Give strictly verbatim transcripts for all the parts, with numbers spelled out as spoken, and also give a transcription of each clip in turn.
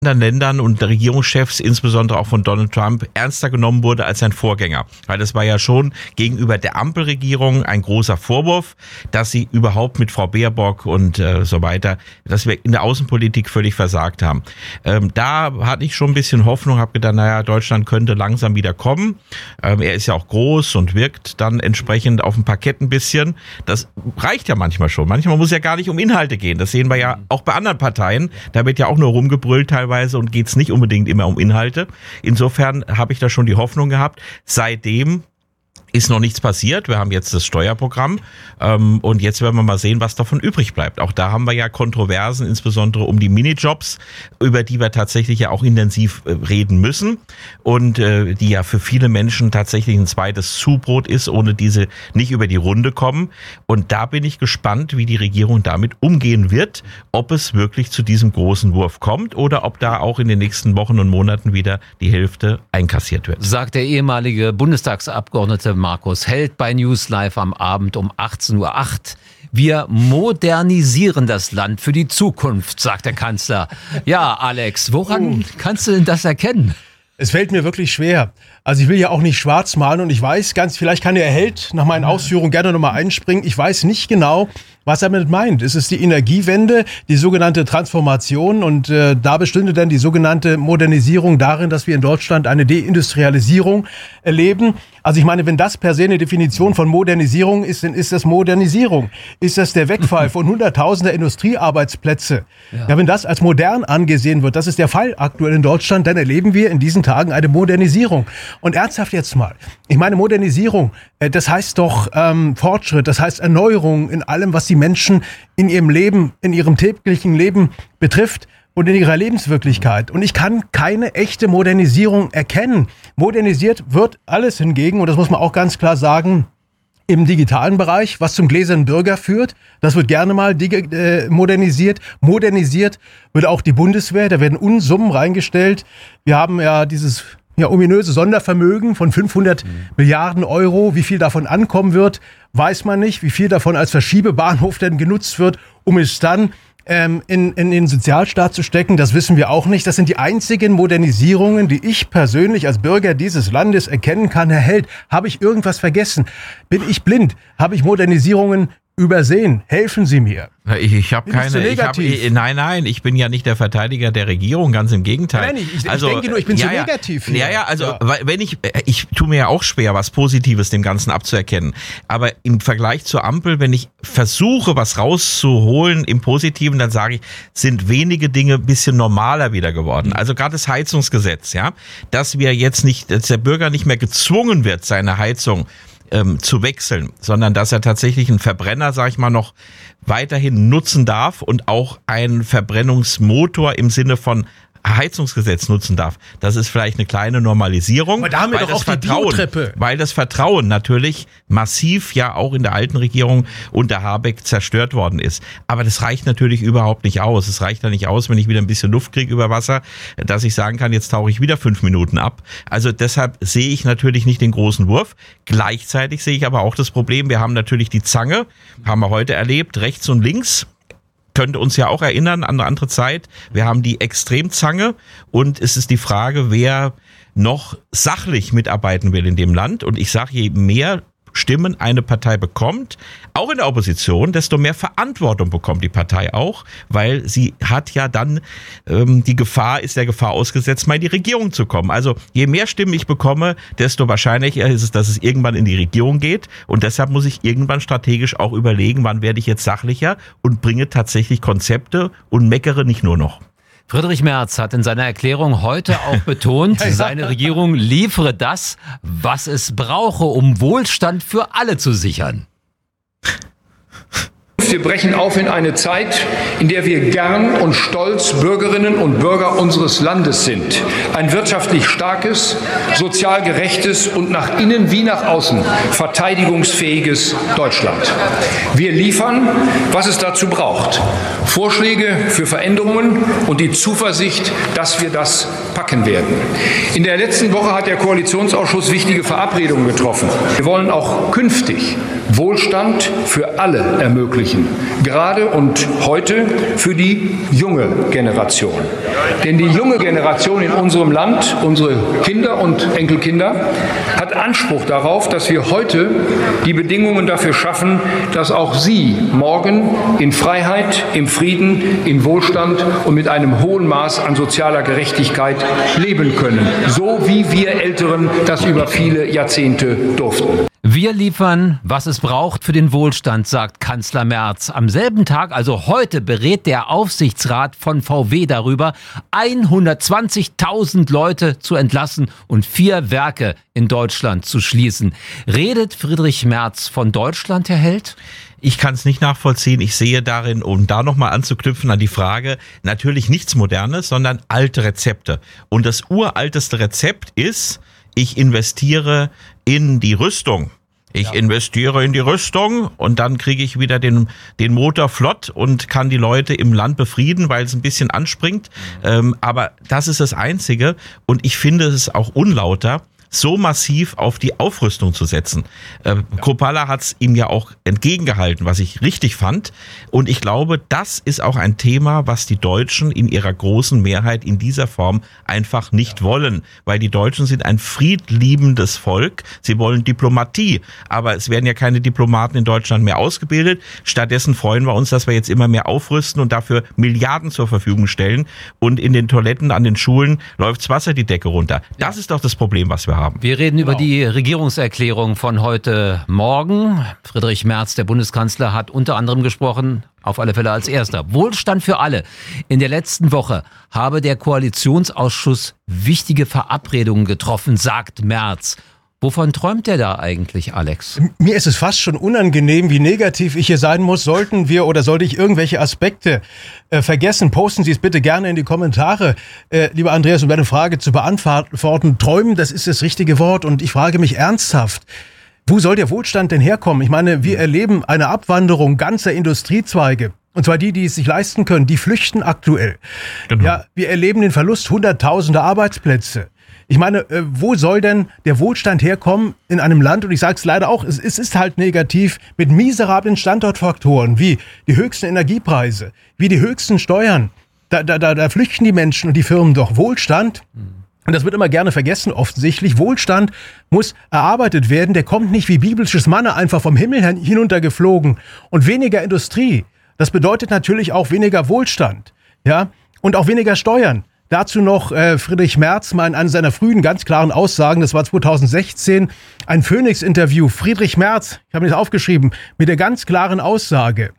anderen Ländern und Regierungschefs, insbesondere auch von Donald Trump, ernster genommen wurde als sein Vorgänger. Weil das war ja schon gegenüber der Ampelregierung ein großer Vorwurf, dass sie überhaupt mit Frau Baerbock und äh, so weiter, dass wir in der Außenpolitik völlig versagt haben. Ähm, da hatte ich schon ein bisschen Hoffnung, habe gedacht, naja, Deutschland könnte langsam wieder kommen. Ähm, er ist ja auch groß und wirkt dann entsprechend auf dem Parkett ein bisschen. Das reicht ja manchmal schon. Manchmal muss ja gar nicht um Inhalte gehen. Das sehen wir ja auch bei anderen Parteien. Da wird ja auch nur rumgebrüllt teilweise und geht es nicht unbedingt immer um Inhalte. Insofern habe ich da schon die Hoffnung gehabt. Seitdem ist noch nichts passiert. Wir haben jetzt das Steuerprogramm ähm, und jetzt werden wir mal sehen, was davon übrig bleibt. Auch da haben wir ja Kontroversen, insbesondere um die Minijobs, über die wir tatsächlich ja auch intensiv äh, reden müssen und äh, die ja für viele Menschen tatsächlich ein zweites Zubrot ist, ohne diese nicht über die Runde kommen. Und da bin ich gespannt, wie die Regierung damit umgehen wird, ob es wirklich zu diesem großen Wurf kommt oder ob da auch in den nächsten Wochen und Monaten wieder die Hälfte einkassiert wird. Sagt der ehemalige Bundestagsabgeordnete Markus Held bei News Live am Abend um achtzehn Uhr acht. Wir modernisieren das Land für die Zukunft, sagt der Kanzler. Ja, Alex, woran uh. kannst du denn das erkennen? Es fällt mir wirklich schwer. Also ich will ja auch nicht schwarz malen und ich weiß ganz, vielleicht kann der Held nach meinen Ausführungen gerne nochmal einspringen. Ich weiß nicht genau, was er damit meint. Ist es die Energiewende, die sogenannte Transformation und äh, da bestünde dann die sogenannte Modernisierung darin, dass wir in Deutschland eine Deindustrialisierung erleben. Also ich meine, wenn das per se eine Definition von Modernisierung ist, dann ist das Modernisierung. Ist das der Wegfall von hunderttausender Industriearbeitsplätze? Ja. ja, wenn das als modern angesehen wird, das ist der Fall aktuell in Deutschland, dann erleben wir in diesen Tagen eine Modernisierung. Und ernsthaft jetzt mal, ich meine Modernisierung, äh, das heißt doch ähm, Fortschritt, das heißt Erneuerung in allem, was die Menschen in ihrem Leben, in ihrem täglichen Leben betrifft und in ihrer Lebenswirklichkeit. Und ich kann keine echte Modernisierung erkennen. Modernisiert wird alles hingegen, und das muss man auch ganz klar sagen, im digitalen Bereich, was zum gläsernen Bürger führt. Das wird gerne mal dig- äh, modernisiert. Modernisiert wird auch die Bundeswehr. Da werden Unsummen reingestellt. Wir haben ja dieses ja, ominöse Sondervermögen von fünfhundert mhm. Milliarden Euro. Wie viel davon ankommen wird, weiß man nicht. Wie viel davon als Verschiebebahnhof denn genutzt wird, um es dann ähm, in, in den Sozialstaat zu stecken, das wissen wir auch nicht. Das sind die einzigen Modernisierungen, die ich persönlich als Bürger dieses Landes erkennen kann. Herr Held, habe ich irgendwas vergessen? Bin ich blind? Habe ich Modernisierungen übersehen? Helfen Sie mir. Ich, ich habe keine. Ich hab, nein, nein, ich bin ja nicht der Verteidiger der Regierung, ganz im Gegenteil. Nein, ich, also, ich denke nur, ich bin ja, zu ja, negativ. Hier. Ja, ja, also ja. wenn ich, ich tue mir ja auch schwer, was Positives dem Ganzen abzuerkennen. Aber im Vergleich zur Ampel, wenn ich versuche, was rauszuholen im Positiven, dann sage ich, sind wenige Dinge ein bisschen normaler wieder geworden. Also gerade das Heizungsgesetz, ja, dass wir jetzt nicht, dass der Bürger nicht mehr gezwungen wird, seine Heizung Ähm, zu wechseln, sondern dass er tatsächlich einen Verbrenner, sag ich mal, noch weiterhin nutzen darf und auch einen Verbrennungsmotor im Sinne von Heizungsgesetz nutzen darf. Das ist vielleicht eine kleine Normalisierung. Aber da haben wir doch auch die Biotreppe. Weil das Vertrauen natürlich massiv ja auch in der alten Regierung unter Habeck zerstört worden ist. Aber das reicht natürlich überhaupt nicht aus. Es reicht ja nicht aus, wenn ich wieder ein bisschen Luft kriege über Wasser, dass ich sagen kann, jetzt tauche ich wieder fünf Minuten ab. Also deshalb sehe ich natürlich nicht den großen Wurf. Gleichzeitig sehe ich aber auch das Problem, wir haben natürlich die Zange, haben wir heute erlebt, rechts und links. Könnte uns ja auch erinnern an eine andere Zeit. Wir haben die Extremzange und es ist die Frage, wer noch sachlich mitarbeiten will in dem Land. Und ich sage, je mehr Stimmen eine Partei bekommt, auch in der Opposition, desto mehr Verantwortung bekommt die Partei auch, weil sie hat ja dann ähm, die Gefahr, ist der Gefahr ausgesetzt, mal in die Regierung zu kommen. Also je mehr Stimmen ich bekomme, desto wahrscheinlicher ist es, dass es irgendwann in die Regierung geht und deshalb muss ich irgendwann strategisch auch überlegen, wann werde ich jetzt sachlicher und bringe tatsächlich Konzepte und meckere nicht nur noch. Friedrich Merz hat in seiner Erklärung heute auch betont, ja, ja. seine Regierung liefere das, was es brauche, um Wohlstand für alle zu sichern. Wir brechen auf in eine Zeit, in der wir gern und stolz Bürgerinnen und Bürger unseres Landes sind. Ein wirtschaftlich starkes, sozial gerechtes und nach innen wie nach außen verteidigungsfähiges Deutschland. Wir liefern, was es dazu braucht. Vorschläge für Veränderungen und die Zuversicht, dass wir das packen werden. In der letzten Woche hat der Koalitionsausschuss wichtige Verabredungen getroffen. Wir wollen auch künftig Wohlstand für alle ermöglichen. prüfen, gerade und heute für die junge Generation. Denn die junge Generation in unserem Land, unsere Kinder und Enkelkinder, hat Anspruch darauf, dass wir heute die Bedingungen dafür schaffen, dass auch sie morgen in Freiheit, im Frieden, in Wohlstand und mit einem hohen Maß an sozialer Gerechtigkeit leben können, so wie wir Älteren das über viele Jahrzehnte durften. Wir liefern, was es braucht für den Wohlstand, sagt Kanzler Merz. Am selben Tag, also heute, berät der Aufsichtsrat von V W darüber, hundertzwanzigtausend Leute zu entlassen und vier Werke in Deutschland zu schließen. Redet Friedrich Merz von Deutschland, Herr Held? Ich kann es nicht nachvollziehen. Ich sehe darin, um da nochmal anzuknüpfen an die Frage, natürlich nichts Modernes, sondern alte Rezepte. Und das uralteste Rezept ist, ich investiere in die Rüstung. Ich ja. investiere in die Rüstung und dann kriege ich wieder den, den Motor flott und kann die Leute im Land befrieden, weil es ein bisschen anspringt. Mhm. Ähm, aber das ist das Einzige. Und ich finde es auch unlauter, so massiv auf die Aufrüstung zu setzen. Äh, Kruppalla hat es ihm ja auch entgegengehalten, was ich richtig fand. Und ich glaube, das ist auch ein Thema, was die Deutschen in ihrer großen Mehrheit in dieser Form einfach nicht ja. wollen. Weil die Deutschen sind ein friedliebendes Volk. Sie wollen Diplomatie. Aber es werden ja keine Diplomaten in Deutschland mehr ausgebildet. Stattdessen freuen wir uns, dass wir jetzt immer mehr aufrüsten und dafür Milliarden zur Verfügung stellen. Und in den Toiletten, an den Schulen läuft's Wasser die Decke runter. Das ja. ist doch das Problem, was wir haben. Wir reden genau. über die Regierungserklärung von heute Morgen. Friedrich Merz, der Bundeskanzler, hat unter anderem gesprochen, auf alle Fälle als erster. Wohlstand für alle. In der letzten Woche habe der Koalitionsausschuss wichtige Verabredungen getroffen, sagt Merz. Wovon träumt der da eigentlich, Alex? Mir ist es fast schon unangenehm, wie negativ ich hier sein muss. Sollten wir oder sollte ich irgendwelche Aspekte äh, vergessen, posten Sie es bitte gerne in die Kommentare. Äh, lieber Andreas, um deine Frage zu beantworten, träumen, das ist das richtige Wort. Und ich frage mich ernsthaft, wo soll der Wohlstand denn herkommen? Ich meine, wir erleben eine Abwanderung ganzer Industriezweige. Und zwar die, die es sich leisten können, die flüchten aktuell. Genau. Ja, wir erleben den Verlust hunderttausender Arbeitsplätze. Ich meine, wo soll denn der Wohlstand herkommen in einem Land, und ich sage es leider auch, es, es ist halt negativ, mit miserablen Standortfaktoren, wie die höchsten Energiepreise, wie die höchsten Steuern. Da, da, da, da flüchten die Menschen und die Firmen doch. Wohlstand, und das wird immer gerne vergessen offensichtlich, Wohlstand muss erarbeitet werden, der kommt nicht wie biblisches Manna einfach vom Himmel hinuntergeflogen. Und weniger Industrie, das bedeutet natürlich auch weniger Wohlstand, ja, und auch weniger Steuern. Dazu noch äh, Friedrich Merz mal in einer seiner frühen, ganz klaren Aussagen, das war zweitausendsechzehn, ein Phoenix-Interview. Friedrich Merz, ich habe mir das aufgeschrieben, mit der ganz klaren Aussage,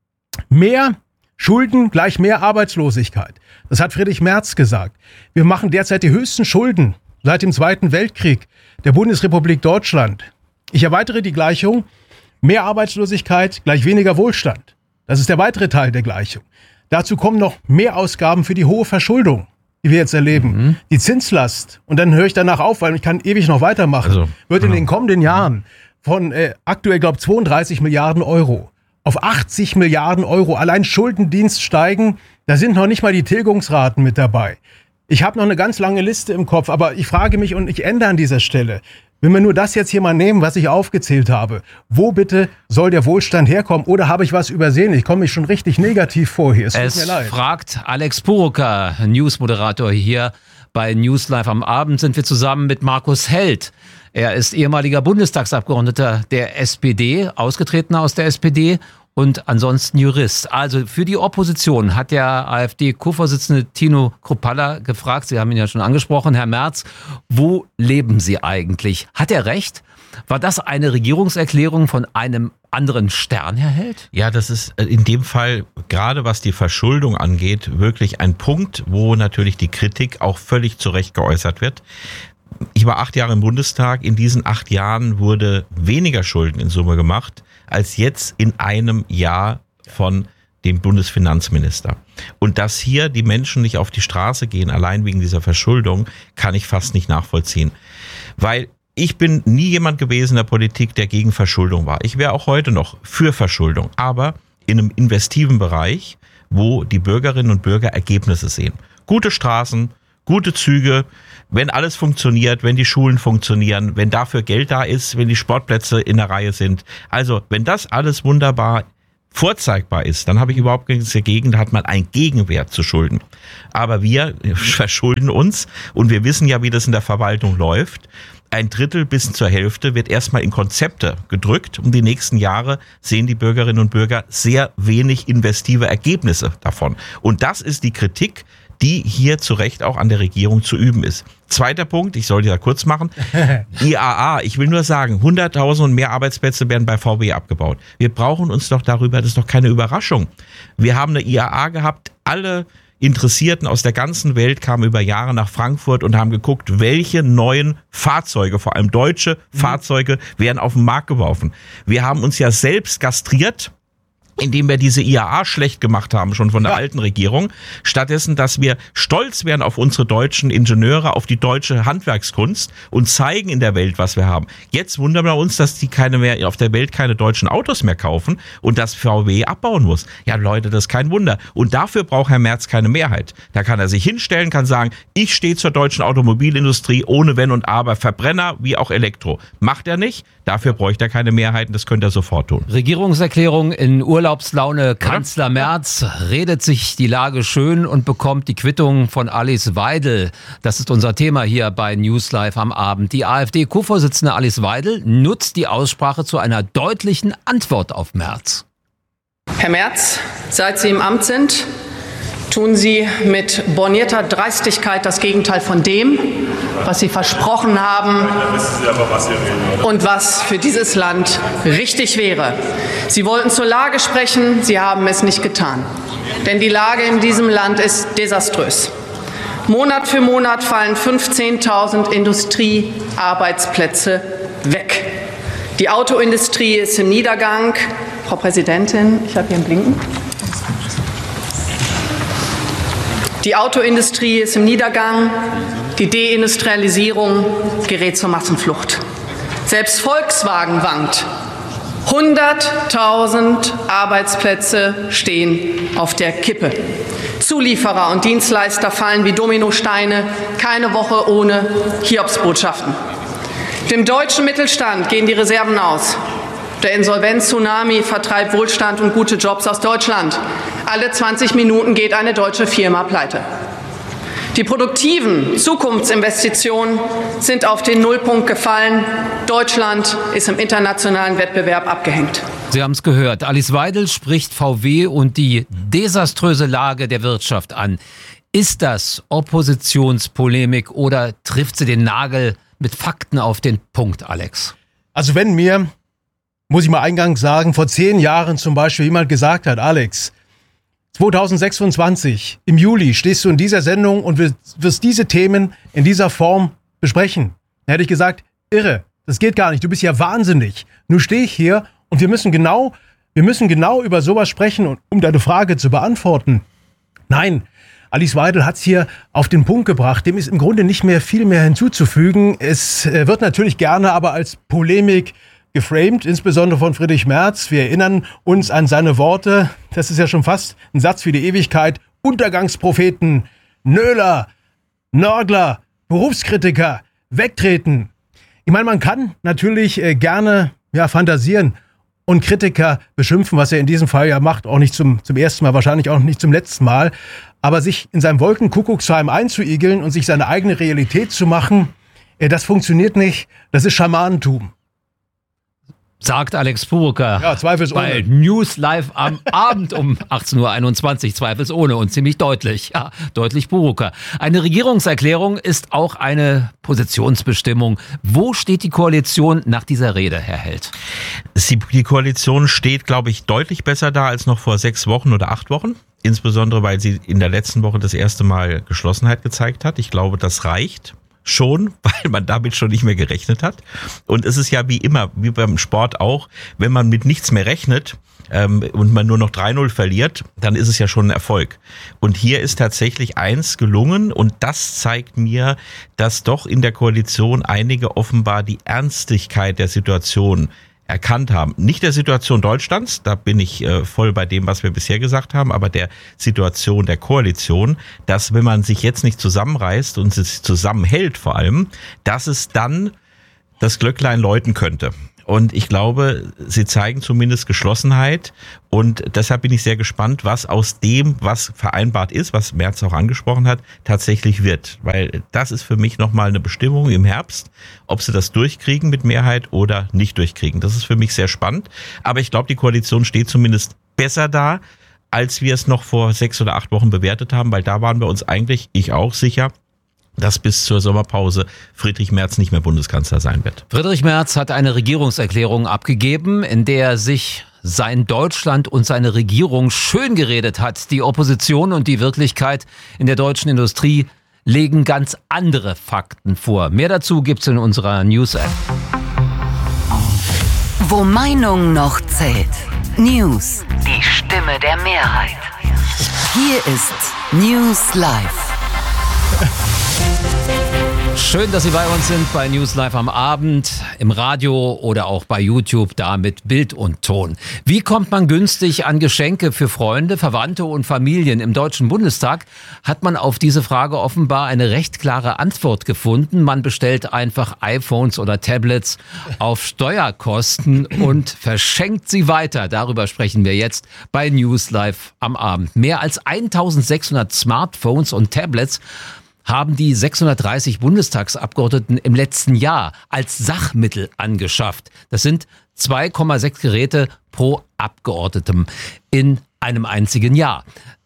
mehr Schulden gleich mehr Arbeitslosigkeit. Das hat Friedrich Merz gesagt. Wir machen derzeit die höchsten Schulden seit dem Zweiten Weltkrieg der Bundesrepublik Deutschland. Ich erweitere die Gleichung, mehr Arbeitslosigkeit gleich weniger Wohlstand. Das ist der weitere Teil der Gleichung. Dazu kommen noch mehr Ausgaben für die hohe Verschuldung, die wir jetzt erleben. Mhm. Die Zinslast, und dann höre ich danach auf, weil ich kann ewig noch weitermachen, also, wird in ja. den kommenden Jahren von äh, aktuell, glaube ich, zweiunddreißig Milliarden Euro auf achtzig Milliarden Euro allein Schuldendienst steigen. Da sind noch nicht mal die Tilgungsraten mit dabei. Ich habe noch eine ganz lange Liste im Kopf, aber ich frage mich, und ich ende an dieser Stelle, wenn wir nur das jetzt hier mal nehmen, was ich aufgezählt habe, wo bitte soll der Wohlstand herkommen? Oder habe ich was übersehen? Ich komme mich schon richtig negativ vor hier. Es, es tut mir leid. Fragt Alex Purucker, Newsmoderator hier bei News Live am Abend, sind wir zusammen mit Markus Held. Er ist ehemaliger Bundestagsabgeordneter der S P D, ausgetreten aus der S P D und ansonsten Jurist. Also für die Opposition hat der AfD-Co-Vorsitzende Tino Kruppalla gefragt, Sie haben ihn ja schon angesprochen, Herr Merz, wo leben Sie eigentlich? Hat er recht? War das eine Regierungserklärung von einem anderen Stern, Herr Held? Ja, das ist in dem Fall, gerade was die Verschuldung angeht, wirklich ein Punkt, wo natürlich die Kritik auch völlig zu Recht geäußert wird. Ich war acht Jahre im Bundestag. In diesen acht Jahren wurde weniger Schulden in Summe gemacht, als jetzt in einem Jahr von dem Bundesfinanzminister. Und dass hier die Menschen nicht auf die Straße gehen, allein wegen dieser Verschuldung, kann ich fast nicht nachvollziehen. Weil ich bin nie jemand gewesen in der Politik, der gegen Verschuldung war. Ich wäre auch heute noch für Verschuldung, aber in einem investiven Bereich, wo die Bürgerinnen und Bürger Ergebnisse sehen. Gute Straßen, gute Züge, wenn alles funktioniert, wenn die Schulen funktionieren, wenn dafür Geld da ist, wenn die Sportplätze in der Reihe sind. Also wenn das alles wunderbar vorzeigbar ist, dann habe ich überhaupt nichts dagegen, da hat man einen Gegenwert zu Schulden. Aber wir verschulden uns und wir wissen ja, wie das in der Verwaltung läuft. Ein Drittel bis zur Hälfte wird erstmal in Konzepte gedrückt und die nächsten Jahre sehen die Bürgerinnen und Bürger sehr wenig investive Ergebnisse davon. Und das ist die Kritik, die hier zu Recht auch an der Regierung zu üben ist. Zweiter Punkt, ich soll ja kurz machen, I A A, ich will nur sagen, hunderttausend und mehr Arbeitsplätze werden bei V W abgebaut. Wir brauchen uns doch darüber, das ist doch keine Überraschung. Wir haben eine I A A gehabt, alle Interessierten aus der ganzen Welt kamen über Jahre nach Frankfurt und haben geguckt, welche neuen Fahrzeuge, vor allem deutsche mhm. Fahrzeuge, werden auf den Markt geworfen. Wir haben uns ja selbst gastriert, indem wir diese I A A schlecht gemacht haben, schon von der ja. alten Regierung, stattdessen, dass wir stolz werden auf unsere deutschen Ingenieure, auf die deutsche Handwerkskunst und zeigen in der Welt, was wir haben. Jetzt wundern wir uns, dass die keine mehr auf der Welt keine deutschen Autos mehr kaufen und dass V W abbauen muss. Ja, Leute, das ist kein Wunder. Und dafür braucht Herr Merz keine Mehrheit. Da kann er sich hinstellen, kann sagen, ich stehe zur deutschen Automobilindustrie ohne Wenn und Aber, Verbrenner wie auch Elektro. Macht er nicht. Dafür bräuchte er keine Mehrheiten, das könnte er sofort tun. Regierungserklärung in Urlaubslaune. Kanzler Merz redet sich die Lage schön und bekommt die Quittung von Alice Weidel. Das ist unser Thema hier bei News Live am Abend. Die AfD-Co-Vorsitzende Alice Weidel nutzt die Aussprache zu einer deutlichen Antwort auf Merz. Herr Merz, seit Sie im Amt sind, tun Sie mit bornierter Dreistigkeit das Gegenteil von dem, was Sie versprochen haben und was für dieses Land richtig wäre. Sie wollten zur Lage sprechen, Sie haben es nicht getan. Denn die Lage in diesem Land ist desaströs. Monat für Monat fallen fünfzehntausend Industriearbeitsplätze weg. Die Autoindustrie ist im Niedergang. Frau Präsidentin, ich habe hier ein Blinken. Die Autoindustrie ist im Niedergang, die Deindustrialisierung gerät zur Massenflucht. Selbst Volkswagen wankt. hunderttausend Arbeitsplätze stehen auf der Kippe. Zulieferer und Dienstleister fallen wie Dominosteine, keine Woche ohne Hiobsbotschaften. Dem deutschen Mittelstand gehen die Reserven aus. Der Insolvenz-Tsunami vertreibt Wohlstand und gute Jobs aus Deutschland. Alle zwanzig Minuten geht eine deutsche Firma pleite. Die produktiven Zukunftsinvestitionen sind auf den Nullpunkt gefallen. Deutschland ist im internationalen Wettbewerb abgehängt. Sie haben es gehört. Alice Weidel spricht V W und die desaströse Lage der Wirtschaft an. Ist das Oppositionspolemik oder trifft sie den Nagel mit Fakten auf den Punkt, Alex? Also wenn mir, muss ich mal eingangs sagen, vor zehn Jahren zum Beispiel jemand gesagt hat, Alex, zwanzig sechsundzwanzig, im Juli stehst du in dieser Sendung und wirst diese Themen in dieser Form besprechen. Da hätte ich gesagt, irre, das geht gar nicht, du bist ja wahnsinnig. Nun stehe ich hier und wir müssen genau, wir müssen genau über sowas sprechen, und um deine Frage zu beantworten. Nein, Alice Weidel hat es hier auf den Punkt gebracht. Dem ist im Grunde nicht mehr viel mehr hinzuzufügen. Es wird natürlich gerne aber als Polemik geframed, insbesondere von Friedrich Merz. Wir erinnern uns an seine Worte, das ist ja schon fast ein Satz für die Ewigkeit, Untergangspropheten, Nöler, Nörgler, Berufskritiker, wegtreten. Ich meine, man kann natürlich äh, gerne ja, fantasieren und Kritiker beschimpfen, was er in diesem Fall ja macht, auch nicht zum, zum ersten Mal, wahrscheinlich auch nicht zum letzten Mal, aber sich in seinem Wolkenkuckucksheim einzuigeln und sich seine eigene Realität zu machen, äh, das funktioniert nicht, das ist Schamanentum. Sagt Alex Burucker ja, zweifelsohne. Bei News Live am Abend um achtzehn Uhr einundzwanzig, zweifelsohne und ziemlich deutlich. Ja, deutlich Burucker. Eine Regierungserklärung ist auch eine Positionsbestimmung. Wo steht die Koalition nach dieser Rede, Herr Held? Die Koalition steht, glaube ich, deutlich besser da als noch vor sechs Wochen oder acht Wochen. Insbesondere, weil sie in der letzten Woche das erste Mal Geschlossenheit gezeigt hat. Ich glaube, das reicht. Schon, weil man damit schon nicht mehr gerechnet hat. Und es ist ja wie immer, wie beim Sport auch, wenn man mit nichts mehr rechnet ähm, und man nur noch drei null verliert, dann ist es ja schon ein Erfolg. Und hier ist tatsächlich eins gelungen und das zeigt mir, dass doch in der Koalition einige offenbar die Ernstigkeit der Situation erkannt haben. Nicht der Situation Deutschlands, da bin ich äh, voll bei dem, was wir bisher gesagt haben, aber der Situation der Koalition, dass wenn man sich jetzt nicht zusammenreißt und sich zusammenhält vor allem, dass es dann das Glöcklein läuten könnte. Und ich glaube, sie zeigen zumindest Geschlossenheit. Und deshalb bin ich sehr gespannt, was aus dem, was vereinbart ist, was Merz auch angesprochen hat, tatsächlich wird. Weil das ist für mich nochmal eine Bestimmung im Herbst, ob sie das durchkriegen mit Mehrheit oder nicht durchkriegen. Das ist für mich sehr spannend. Aber ich glaube, die Koalition steht zumindest besser da, als wir es noch vor sechs oder acht Wochen bewertet haben, weil da waren wir uns eigentlich, ich auch, sicher, dass bis zur Sommerpause Friedrich Merz nicht mehr Bundeskanzler sein wird. Friedrich Merz hat eine Regierungserklärung abgegeben, in der er sich sein Deutschland und seine Regierung schön geredet hat. Die Opposition und die Wirklichkeit in der deutschen Industrie legen ganz andere Fakten vor. Mehr dazu gibt's in unserer News-App. Wo Meinung noch zählt. News. Die Stimme der Mehrheit. Hier ist News Live. Schön, dass Sie bei uns sind bei News Live am Abend, im Radio oder auch bei YouTube, da mit Bild und Ton. Wie kommt man günstig an Geschenke für Freunde, Verwandte und Familien? Im Deutschen Bundestag hat man auf diese Frage offenbar eine recht klare Antwort gefunden. Man bestellt einfach iPhones oder Tablets auf Steuerkosten und verschenkt sie weiter. Darüber sprechen wir jetzt bei News Live am Abend. Mehr als eintausendsechshundert Smartphones und Tablets haben die sechshundertdreißig Bundestagsabgeordneten im letzten Jahr als Sachmittel angeschafft. Das sind zwei Komma sechs Geräte pro Abgeordnetem in einem einzigen Jahr.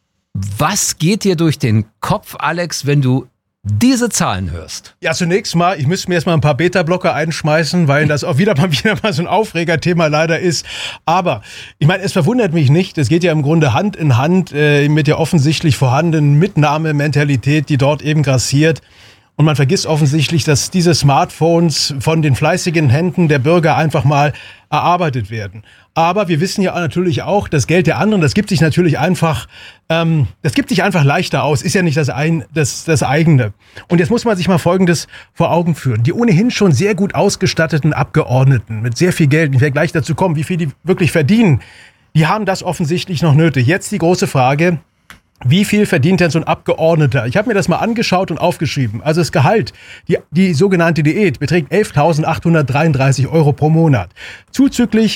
Was geht dir durch den Kopf, Alex, wenn du diese Zahlen hörst? Ja, zunächst mal, ich müsste mir erstmal ein paar Beta-Blocker einschmeißen, weil das auch wieder mal, wieder mal so ein Aufregerthema leider ist. Aber ich meine, es verwundert mich nicht. Es geht ja im Grunde Hand in Hand äh, mit der offensichtlich vorhandenen Mitnahmementalität, die dort eben grassiert. Und man vergisst offensichtlich, dass diese Smartphones von den fleißigen Händen der Bürger einfach mal erarbeitet werden. Aber wir wissen ja natürlich auch, das Geld der anderen, das gibt sich natürlich einfach, ähm, das gibt sich einfach leichter aus, ist ja nicht das, ein, das, das eigene. Und jetzt muss man sich mal Folgendes vor Augen führen. Die ohnehin schon sehr gut ausgestatteten Abgeordneten mit sehr viel Geld, ich werde gleich dazu kommen, wie viel die wirklich verdienen, die haben das offensichtlich noch nötig. Jetzt die große Frage: Wie viel verdient denn so ein Abgeordneter? Ich habe mir das mal angeschaut und aufgeschrieben. Also das Gehalt, die, die sogenannte Diät, beträgt elftausendachthundertdreiunddreißig Euro pro Monat. Zuzüglich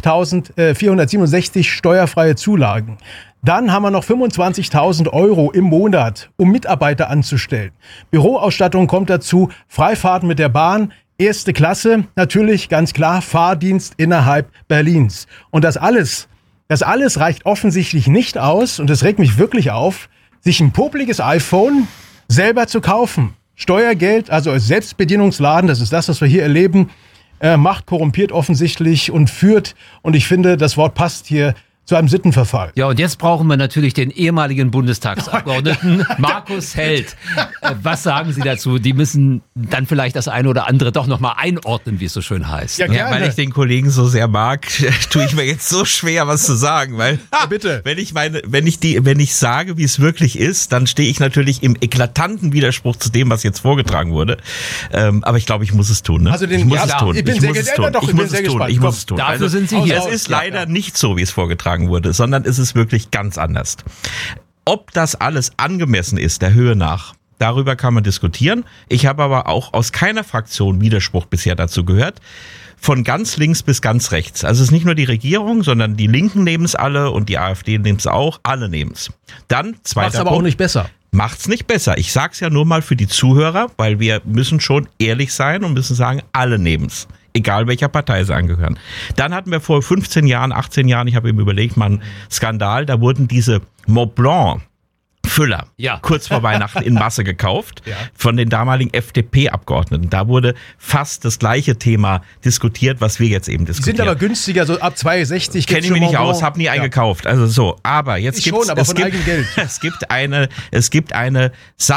fünftausendvierhundertsiebenundsechzig steuerfreie Zulagen. Dann haben wir noch fünfundzwanzigtausend Euro im Monat, um Mitarbeiter anzustellen. Büroausstattung kommt dazu, Freifahrten mit der Bahn, erste Klasse, natürlich ganz klar Fahrdienst innerhalb Berlins. Und das alles... Das alles reicht offensichtlich nicht aus, und das regt mich wirklich auf, sich ein popliges iPhone selber zu kaufen. Steuergeld, also als Selbstbedienungsladen, das ist das, was wir hier erleben, äh, Macht korrumpiert offensichtlich und führt, und ich finde, das Wort passt hier, zu einem Sittenverfall. Ja, und jetzt brauchen wir natürlich den ehemaligen Bundestagsabgeordneten Markus Held. Äh, was sagen Sie dazu? Die müssen dann vielleicht das eine oder andere doch nochmal einordnen, wie es so schön heißt. Ja, ja, weil ich den Kollegen so sehr mag, tue ich mir jetzt so schwer, was zu sagen, weil ja, bitte. wenn ich meine, wenn ich die, wenn ich sage, wie es wirklich ist, dann stehe ich natürlich im eklatanten Widerspruch zu dem, was jetzt vorgetragen wurde. Ähm, aber ich glaube, ich muss es tun. Ne? Also den, ich muss ja, es tun. Ich bin ich sehr, muss es ja, tun. doch, ich ich muss bin sehr es tun. gespannt. Ich muss es tun. Dafür also, sind Sie hier. Es ist leider nicht so, wie es vorgetragen wurde, sondern es ist wirklich ganz anders. Ob das alles angemessen ist, der Höhe nach, darüber kann man diskutieren. Ich habe aber auch aus keiner Fraktion Widerspruch bisher dazu gehört. Von ganz links bis ganz rechts. Also es ist nicht nur die Regierung, sondern die Linken nehmen es alle und die AfD nimmt es auch. Alle nehmen es. Dann zweiter Macht's aber Punkt. auch nicht besser. Macht's nicht besser. Ich sag's ja nur mal für die Zuhörer, weil wir müssen schon ehrlich sein und müssen sagen, alle nehmen's. Egal welcher Partei sie angehören. Dann hatten wir vor fünfzehn Jahren, achtzehn Jahren, ich habe eben überlegt, mal einen Skandal, da wurden diese Mont Blanc Füller ja. kurz vor Weihnachten in Masse gekauft ja. von den damaligen F D P-Abgeordneten. Da wurde fast das gleiche Thema diskutiert, was wir jetzt eben Die diskutieren. sind aber günstiger, so ab zwei Euro sechzig. Kenne ich mich nicht aus, habe nie einen gekauft. Also so, aber jetzt Ich gibt's, schon, aber es von gibt, eigenem Geld. es gibt eine, es gibt eine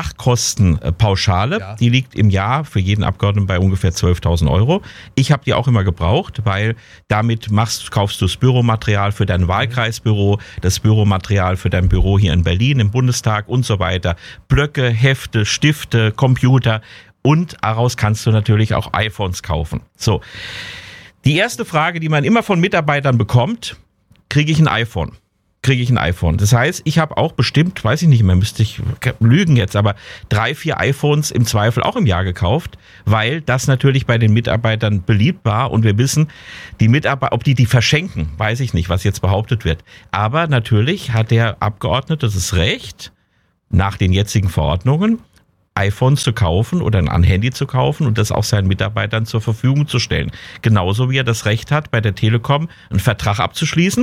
Sachkostenpauschale, Ja. die liegt im Jahr für jeden Abgeordneten bei ungefähr zwölftausend Euro. Ich habe die auch immer gebraucht, weil damit machst, kaufst du das Büromaterial für dein Wahlkreisbüro, das Büromaterial für dein Büro hier in Berlin im Bundestag und so weiter. Blöcke, Hefte, Stifte, Computer, und daraus kannst du natürlich auch iPhones kaufen. So. Die erste Frage, die man immer von Mitarbeitern bekommt: Kriege ich ein iPhone? kriege ich ein iPhone. Das heißt, ich habe auch bestimmt, weiß ich nicht mehr, müsste ich lügen jetzt, aber drei, vier iPhones im Zweifel auch im Jahr gekauft, weil das natürlich bei den Mitarbeitern beliebt war und wir wissen, die Mitarbeiter, ob die die verschenken, weiß ich nicht, was jetzt behauptet wird. Aber natürlich hat der Abgeordnete das Recht, nach den jetzigen Verordnungen, iPhones zu kaufen oder ein Handy zu kaufen und das auch seinen Mitarbeitern zur Verfügung zu stellen. Genauso wie er das Recht hat, bei der Telekom einen Vertrag abzuschließen.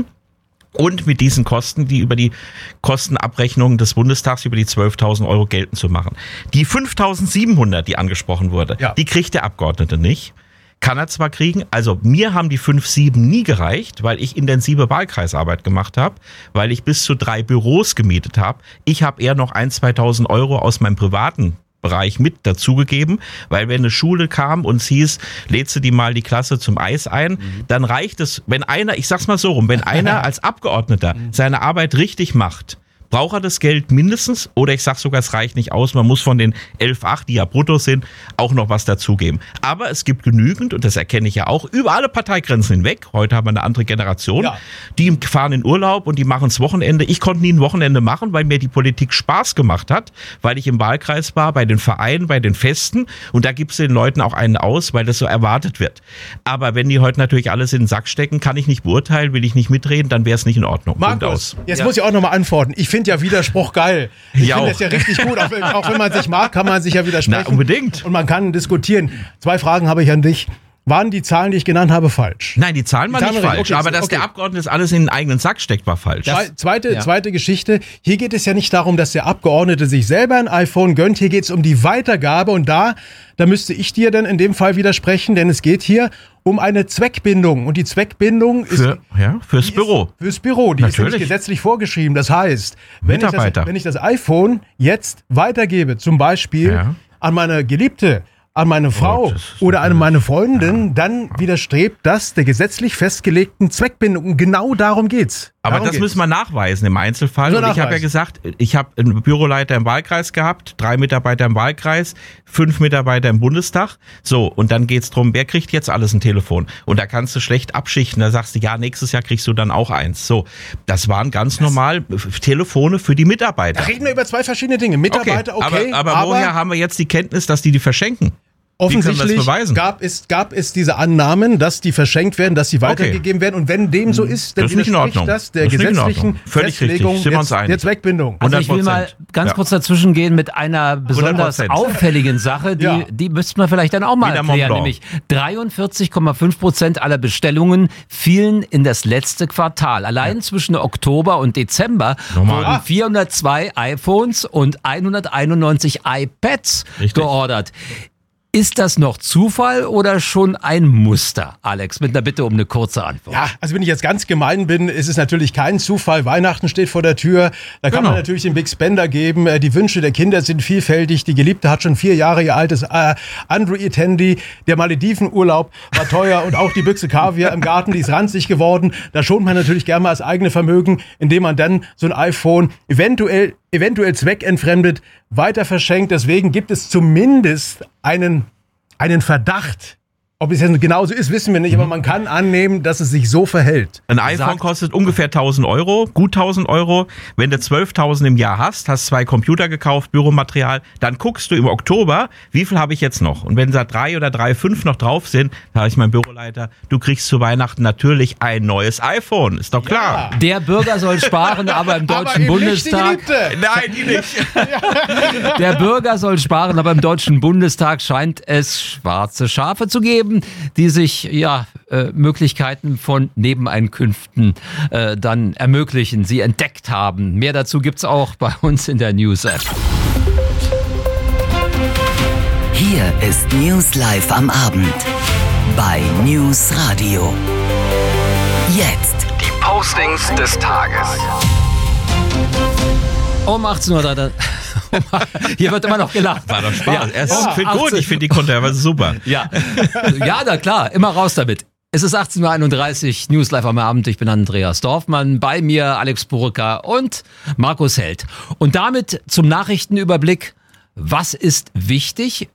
Und mit diesen Kosten, die über die Kostenabrechnung des Bundestags über die zwölftausend Euro geltend zu machen. Die fünftausendsiebenhundert, die angesprochen wurde, ja. die kriegt der Abgeordnete nicht. Kann er zwar kriegen, also mir haben die fünf Komma sieben nie gereicht, weil ich intensive Wahlkreisarbeit gemacht habe, weil ich bis zu drei Büros gemietet habe. Ich habe eher noch ein-, zweitausend Euro aus meinem privaten Bereich mit dazugegeben, weil wenn eine Schule kam und es hieß, lädst du die mal die Klasse zum Eis ein, mhm. dann reicht es, wenn einer, ich sag's mal so rum, wenn einer als Abgeordneter seine Arbeit richtig macht, braucht er das Geld mindestens, oder ich sag sogar, es reicht nicht aus, man muss von den elf Komma acht, die ja brutto sind, auch noch was dazugeben. Aber es gibt genügend, und das erkenne ich ja auch, über alle Parteigrenzen hinweg, heute haben wir eine andere Generation, ja. die fahren in Urlaub und die machen das Wochenende. Ich konnte nie ein Wochenende machen, weil mir die Politik Spaß gemacht hat, weil ich im Wahlkreis war, bei den Vereinen, bei den Festen, und da gibt es den Leuten auch einen aus, weil das so erwartet wird. Aber wenn die heute natürlich alles in den Sack stecken, kann ich nicht beurteilen, will ich nicht mitreden, dann wäre es nicht in Ordnung. Markus, jetzt ja. muss ich auch nochmal antworten. Ich finde ja Widerspruch geil. Ich finde das ja richtig gut. Auch wenn, auch wenn man sich mag, kann man sich ja widersprechen. Na, unbedingt. Und man kann diskutieren. Zwei Fragen habe ich an dich. Waren die Zahlen, die ich genannt habe, falsch? Nein, die Zahlen waren nicht falsch. Okay, aber dass okay. der Abgeordnete das alles in den eigenen Sack steckt, war falsch. Das, zweite, ja. zweite Geschichte. Hier geht es ja nicht darum, dass der Abgeordnete sich selber ein iPhone gönnt. Hier geht es um die Weitergabe. Und da, da müsste ich dir dann in dem Fall widersprechen, denn es geht hier um eine Zweckbindung. Und die Zweckbindung ist... Für, ja, fürs Büro. Ist, fürs Büro. Die Natürlich. ist nämlich gesetzlich vorgeschrieben. Das heißt, wenn ich das, wenn ich das iPhone jetzt weitergebe, zum Beispiel ja. an meine Geliebte, an meine Frau oh, oder an meine Freundin, ja. dann widerstrebt das der gesetzlich festgelegten Zweckbindung. Und genau darum geht's. Aber darum das geht's. müssen wir nachweisen im Einzelfall. So, und ich habe ja gesagt, ich habe einen Büroleiter im Wahlkreis gehabt, drei Mitarbeiter im Wahlkreis, fünf Mitarbeiter im Bundestag. So, und dann geht's drum, wer kriegt jetzt alles ein Telefon? Und da kannst du schlecht abschichten. Da sagst du, ja, nächstes Jahr kriegst du dann auch eins. So, das waren ganz das normal Telefone für die Mitarbeiter. Da reden wir über zwei verschiedene Dinge. Mitarbeiter, okay. okay aber, aber, aber woher haben wir jetzt die Kenntnis, dass die die verschenken? Offensichtlich gab es, gab es diese Annahmen, dass die verschenkt werden, dass sie weitergegeben okay. werden. Und wenn dem so ist, dann widerspricht das der das gesetzlichen Festlegung der, der Zweckbindung. Also ich will mal ganz ja. kurz dazwischen gehen mit einer besonders hundert Prozent auffälligen Sache, die, ja. die müsste man vielleicht dann auch mal erklären. Nämlich dreiundvierzig Komma fünf Prozent aller Bestellungen fielen in das letzte Quartal. Allein ja. zwischen Oktober und Dezember Normal. wurden vierhundertzwei iPhones und hunderteinundneunzig iPads Richtig. geordert. Ist das noch Zufall oder schon ein Muster, Alex? Mit einer Bitte um eine kurze Antwort. Ja, also wenn ich jetzt ganz gemein bin, ist es natürlich kein Zufall. Weihnachten steht vor der Tür. Da kann genau. man natürlich den Big Spender geben. Die Wünsche der Kinder sind vielfältig. Die Geliebte hat schon vier Jahre ihr altes äh, Android-Handy. Der Maledivenurlaub war teuer und auch die Büchse Kaviar im Garten, die ist ranzig geworden. Da schont man natürlich gerne mal das eigene Vermögen, indem man dann so ein iPhone eventuell eventuell zweckentfremdet, weiter verschenkt. Deswegen gibt es zumindest einen, einen Verdacht. Ob es jetzt genauso ist, wissen wir nicht, aber man kann annehmen, dass es sich so verhält. Ein iPhone Sagt, kostet ungefähr tausend Euro, gut tausend Euro. Wenn du zwölftausend im Jahr hast, hast zwei Computer gekauft, Büromaterial, dann guckst du im Oktober, wie viel habe ich jetzt noch? Und wenn da drei oder drei, fünf noch drauf sind, da habe ich meinen Büroleiter, du kriegst zu Weihnachten natürlich ein neues iPhone, ist doch klar. Ja. Der Bürger soll sparen, aber im Deutschen aber Bundestag... Die Nein, die nicht. Der Bürger soll sparen, aber im Deutschen Bundestag scheint es schwarze Schafe zu geben, die sich ja äh, Möglichkeiten von Nebeneinkünften äh, dann ermöglichen, sie entdeckt haben. Mehr dazu gibt's auch bei uns in der News-App. Hier ist News Live am Abend bei News Radio. Jetzt die Postings des Tages. Um achtzehn Uhr. Da, da. Hier wird immer noch gelacht. War doch Spaß. Ja, es ja, finde gut, ich finde die Kontroverse super. Ja. ja, na klar, immer raus damit. Es ist achtzehn Uhr einunddreißig, News Live am Abend. Ich bin Andreas Dorfmann, bei mir Alex Burka und Markus Held. Und damit zum Nachrichtenüberblick. Was ist wichtig?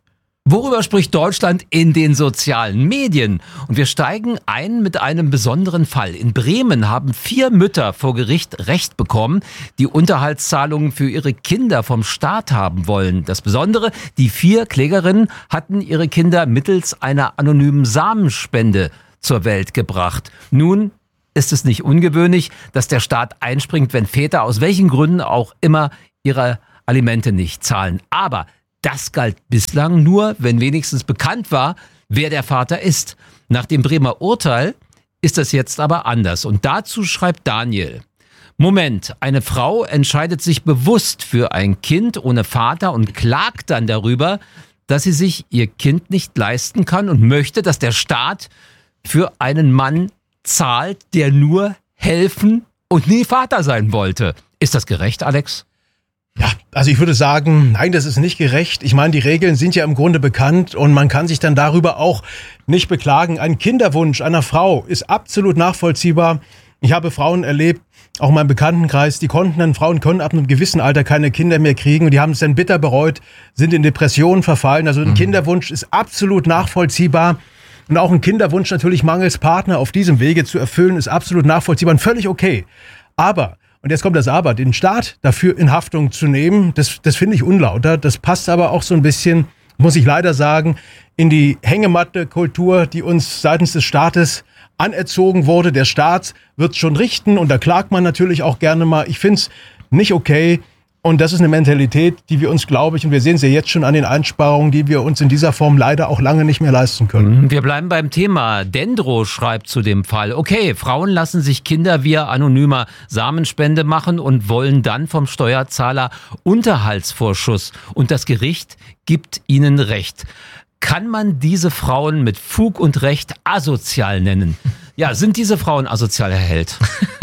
Worüber spricht Deutschland in den sozialen Medien? Und wir steigen ein mit einem besonderen Fall. In Bremen haben vier Mütter vor Gericht Recht bekommen, die Unterhaltszahlungen für ihre Kinder vom Staat haben wollen. Das Besondere, die vier Klägerinnen hatten ihre Kinder mittels einer anonymen Samenspende zur Welt gebracht. Nun ist es nicht ungewöhnlich, dass der Staat einspringt, wenn Väter aus welchen Gründen auch immer ihre Alimente nicht zahlen. Aber das galt bislang nur, wenn wenigstens bekannt war, wer der Vater ist. Nach dem Bremer Urteil ist das jetzt aber anders. Und dazu schreibt Daniel: Moment, eine Frau entscheidet sich bewusst für ein Kind ohne Vater und klagt dann darüber, dass sie sich ihr Kind nicht leisten kann und möchte, dass der Staat für einen Mann zahlt, der nur helfen und nie Vater sein wollte. Ist das gerecht, Alex? Ja, also ich würde sagen, nein, das ist nicht gerecht. Ich meine, die Regeln sind ja im Grunde bekannt und man kann sich dann darüber auch nicht beklagen. Ein Kinderwunsch einer Frau ist absolut nachvollziehbar. Ich habe Frauen erlebt, auch in meinem Bekanntenkreis, die konnten dann, Frauen können ab einem gewissen Alter keine Kinder mehr kriegen und die haben es dann bitter bereut, sind in Depressionen verfallen. Also ein mhm. Kinderwunsch ist absolut nachvollziehbar. Und auch ein Kinderwunsch natürlich mangels Partner auf diesem Wege zu erfüllen, ist absolut nachvollziehbar und völlig okay. Aber, und jetzt kommt das Aber, den Staat dafür in Haftung zu nehmen, das, das finde ich unlauter. Das passt aber auch so ein bisschen, muss ich leider sagen, in die Hängematte-Kultur, die uns seitens des Staates anerzogen wurde. Der Staat wird schon richten und da klagt man natürlich auch gerne mal. Ich finde es nicht okay. Und das ist eine Mentalität, die wir uns, glaube ich, und wir sehen es ja jetzt schon an den Einsparungen, die wir uns in dieser Form leider auch lange nicht mehr leisten können. Wir bleiben beim Thema. Dendro schreibt zu dem Fall: Okay, Frauen lassen sich Kinder via anonymer Samenspende machen und wollen dann vom Steuerzahler Unterhaltsvorschuss. Und das Gericht gibt ihnen Recht. Kann man diese Frauen mit Fug und Recht asozial nennen? Ja, sind diese Frauen asozial, Herr Held?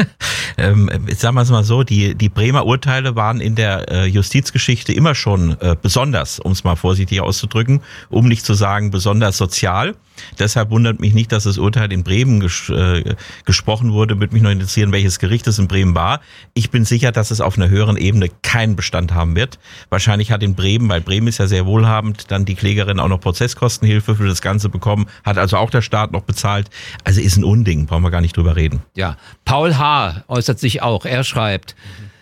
ähm, sagen wir es mal so, die, die Bremer Urteile waren in der äh, Justizgeschichte immer schon äh, besonders, um es mal vorsichtig auszudrücken, um nicht zu sagen besonders sozial. Deshalb wundert mich nicht, dass das Urteil in Bremen ges- äh, gesprochen wurde. Würde mich noch interessieren, welches Gericht es in Bremen war. Ich bin sicher, dass es auf einer höheren Ebene keinen Bestand haben wird. Wahrscheinlich hat in Bremen, weil Bremen ist ja sehr wohlhabend, dann die Klägerin auch noch Prozesskostenhilfe für das Ganze bekommen, hat also auch der Staat noch bezahlt. Also ist ein Unding, brauchen wir gar nicht drüber reden. Ja, Paul H. äußert sich auch. Er schreibt: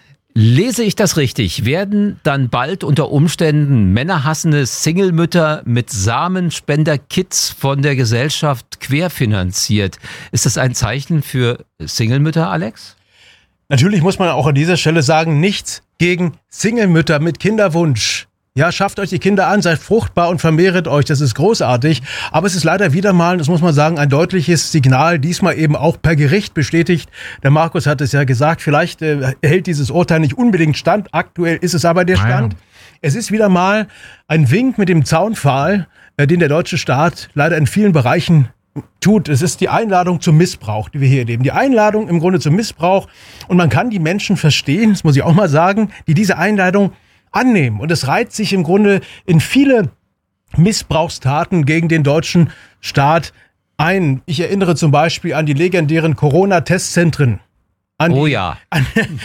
Lese ich das richtig, werden dann bald unter Umständen männerhassende Single-Mütter mit Samenspender-Kits von der Gesellschaft querfinanziert? Ist das ein Zeichen für Single-Mütter, Alex? Natürlich muss man auch an dieser Stelle sagen, nichts gegen Single-Mütter mit Kinderwunsch. Ja, schafft euch die Kinder an, seid fruchtbar und vermehret euch, das ist großartig. Aber es ist leider wieder mal, das muss man sagen, ein deutliches Signal, diesmal eben auch per Gericht bestätigt. Der Markus hat es ja gesagt, vielleicht äh, hält dieses Urteil nicht unbedingt stand. Aktuell ist es aber der Stand. Nein. Es ist wieder mal ein Wink mit dem Zaunpfahl, äh, den der deutsche Staat leider in vielen Bereichen tut. Es ist die Einladung zum Missbrauch, die wir hier erleben. Die Einladung im Grunde zum Missbrauch. Und man kann die Menschen verstehen, das muss ich auch mal sagen, die diese Einladung annehmen. Und es reiht sich im Grunde in viele Missbrauchstaten gegen den deutschen Staat ein. Ich erinnere zum Beispiel an die legendären Corona-Testzentren. An oh die, ja. An,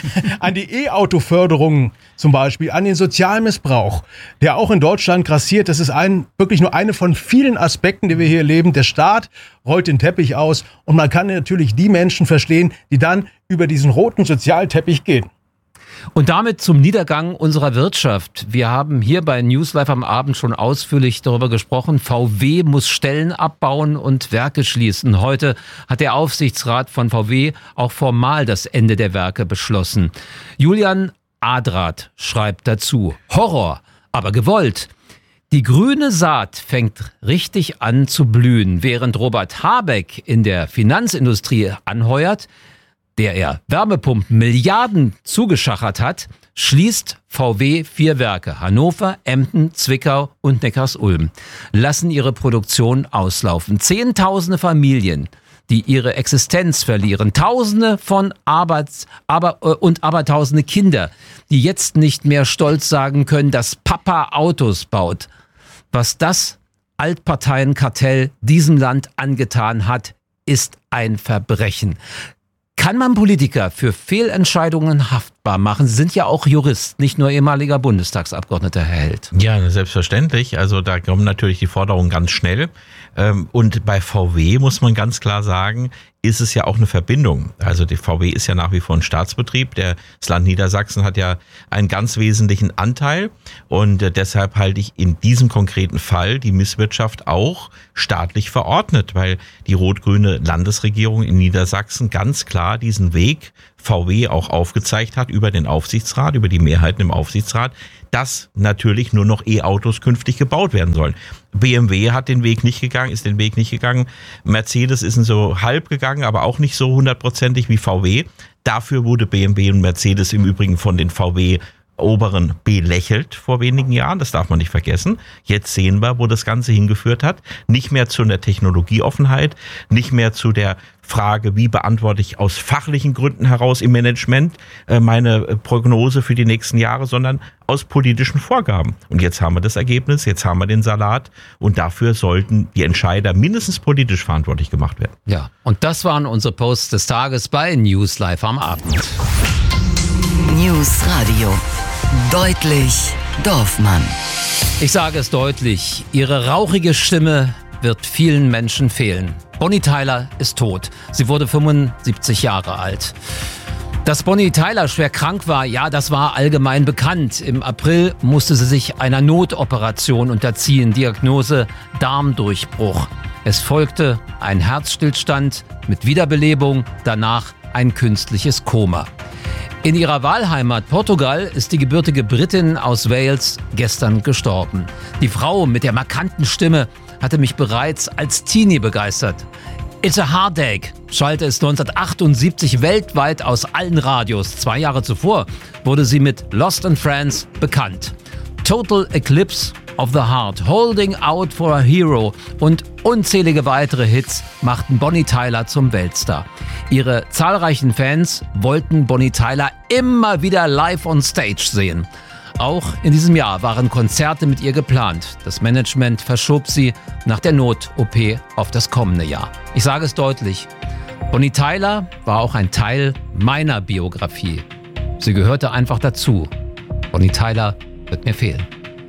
an die E-Auto-Förderung zum Beispiel, an den Sozialmissbrauch, der auch in Deutschland grassiert. Das ist ein, wirklich nur eine von vielen Aspekten, die wir hier erleben. Der Staat rollt den Teppich aus und man kann natürlich die Menschen verstehen, die dann über diesen roten Sozialteppich gehen. Und damit zum Niedergang unserer Wirtschaft. Wir haben hier bei News Live am Abend schon ausführlich darüber gesprochen. V W muss Stellen abbauen und Werke schließen. Heute hat der Aufsichtsrat von V W auch formal das Ende der Werke beschlossen. Julian Adrat schreibt dazu: Horror, aber gewollt. Die grüne Saat fängt richtig an zu blühen, während Robert Habeck in der Finanzindustrie anheuert, der er Wärmepumpen Milliarden zugeschachert hat, schließt V W vier Werke: Hannover, Emden, Zwickau und Neckarsulm, lassen ihre Produktion auslaufen. Zehntausende Familien, die ihre Existenz verlieren, Tausende von Arbeits-, aber, äh, und Abertausende Kinder, die jetzt nicht mehr stolz sagen können, dass Papa Autos baut. Was das Altparteienkartell diesem Land angetan hat, ist ein Verbrechen. Kann man Politiker für Fehlentscheidungen haft belastbar machen. Sie sind ja auch Jurist, nicht nur ehemaliger Bundestagsabgeordneter, Herr Held. Ja, selbstverständlich. Also da kommen natürlich die Forderungen ganz schnell. Und bei V W muss man ganz klar sagen, ist es ja auch eine Verbindung. Also die V W ist ja nach wie vor ein Staatsbetrieb. Das Land Niedersachsen hat ja einen ganz wesentlichen Anteil. Und deshalb halte ich in diesem konkreten Fall die Misswirtschaft auch staatlich verordnet, weil die rot-grüne Landesregierung in Niedersachsen ganz klar diesen Weg V W auch aufgezeigt hat über den Aufsichtsrat, über die Mehrheiten im Aufsichtsrat, dass natürlich nur noch E-Autos künftig gebaut werden sollen. B M W hat den Weg nicht gegangen, ist den Weg nicht gegangen. Mercedes ist so halb gegangen, aber auch nicht so hundertprozentig wie V W. Dafür wurde B M W und Mercedes im Übrigen von den V W Oberen belächelt vor wenigen Jahren, das darf man nicht vergessen. Jetzt sehen wir, wo das Ganze hingeführt hat. Nicht mehr zu einer Technologieoffenheit, nicht mehr zu der Frage, wie beantworte ich aus fachlichen Gründen heraus im Management meine Prognose für die nächsten Jahre, sondern aus politischen Vorgaben. Und jetzt haben wir das Ergebnis, jetzt haben wir den Salat und dafür sollten die Entscheider mindestens politisch verantwortlich gemacht werden. Ja, und das waren unsere Posts des Tages bei News Live am Abend. News Radio. Deutlich Dorfmann. Ich sage es deutlich, ihre rauchige Stimme wird vielen Menschen fehlen. Bonnie Tyler ist tot. Sie wurde fünfundsiebzig Jahre alt. Dass Bonnie Tyler schwer krank war, ja, das war allgemein bekannt. Im April musste sie sich einer Notoperation unterziehen. Diagnose Darmdurchbruch. Es folgte ein Herzstillstand mit Wiederbelebung, danach ein künstliches Koma. In ihrer Wahlheimat Portugal ist die gebürtige Britin aus Wales gestern gestorben. Die Frau mit der markanten Stimme hatte mich bereits als Teenie begeistert. It's a Heartache schallte es neunzehnhundertachtundsiebzig weltweit aus allen Radios. Zwei Jahre zuvor wurde sie mit Lost in France bekannt. Total Eclipse of the Heart, Holding Out for a Hero und unzählige weitere Hits machten Bonnie Tyler zum Weltstar. Ihre zahlreichen Fans wollten Bonnie Tyler immer wieder live on stage sehen. Auch in diesem Jahr waren Konzerte mit ihr geplant. Das Management verschob sie nach der Not-O P auf das kommende Jahr. Ich sage es deutlich, Bonnie Tyler war auch ein Teil meiner Biografie. Sie gehörte einfach dazu. Bonnie Tyler wird mir fehlen.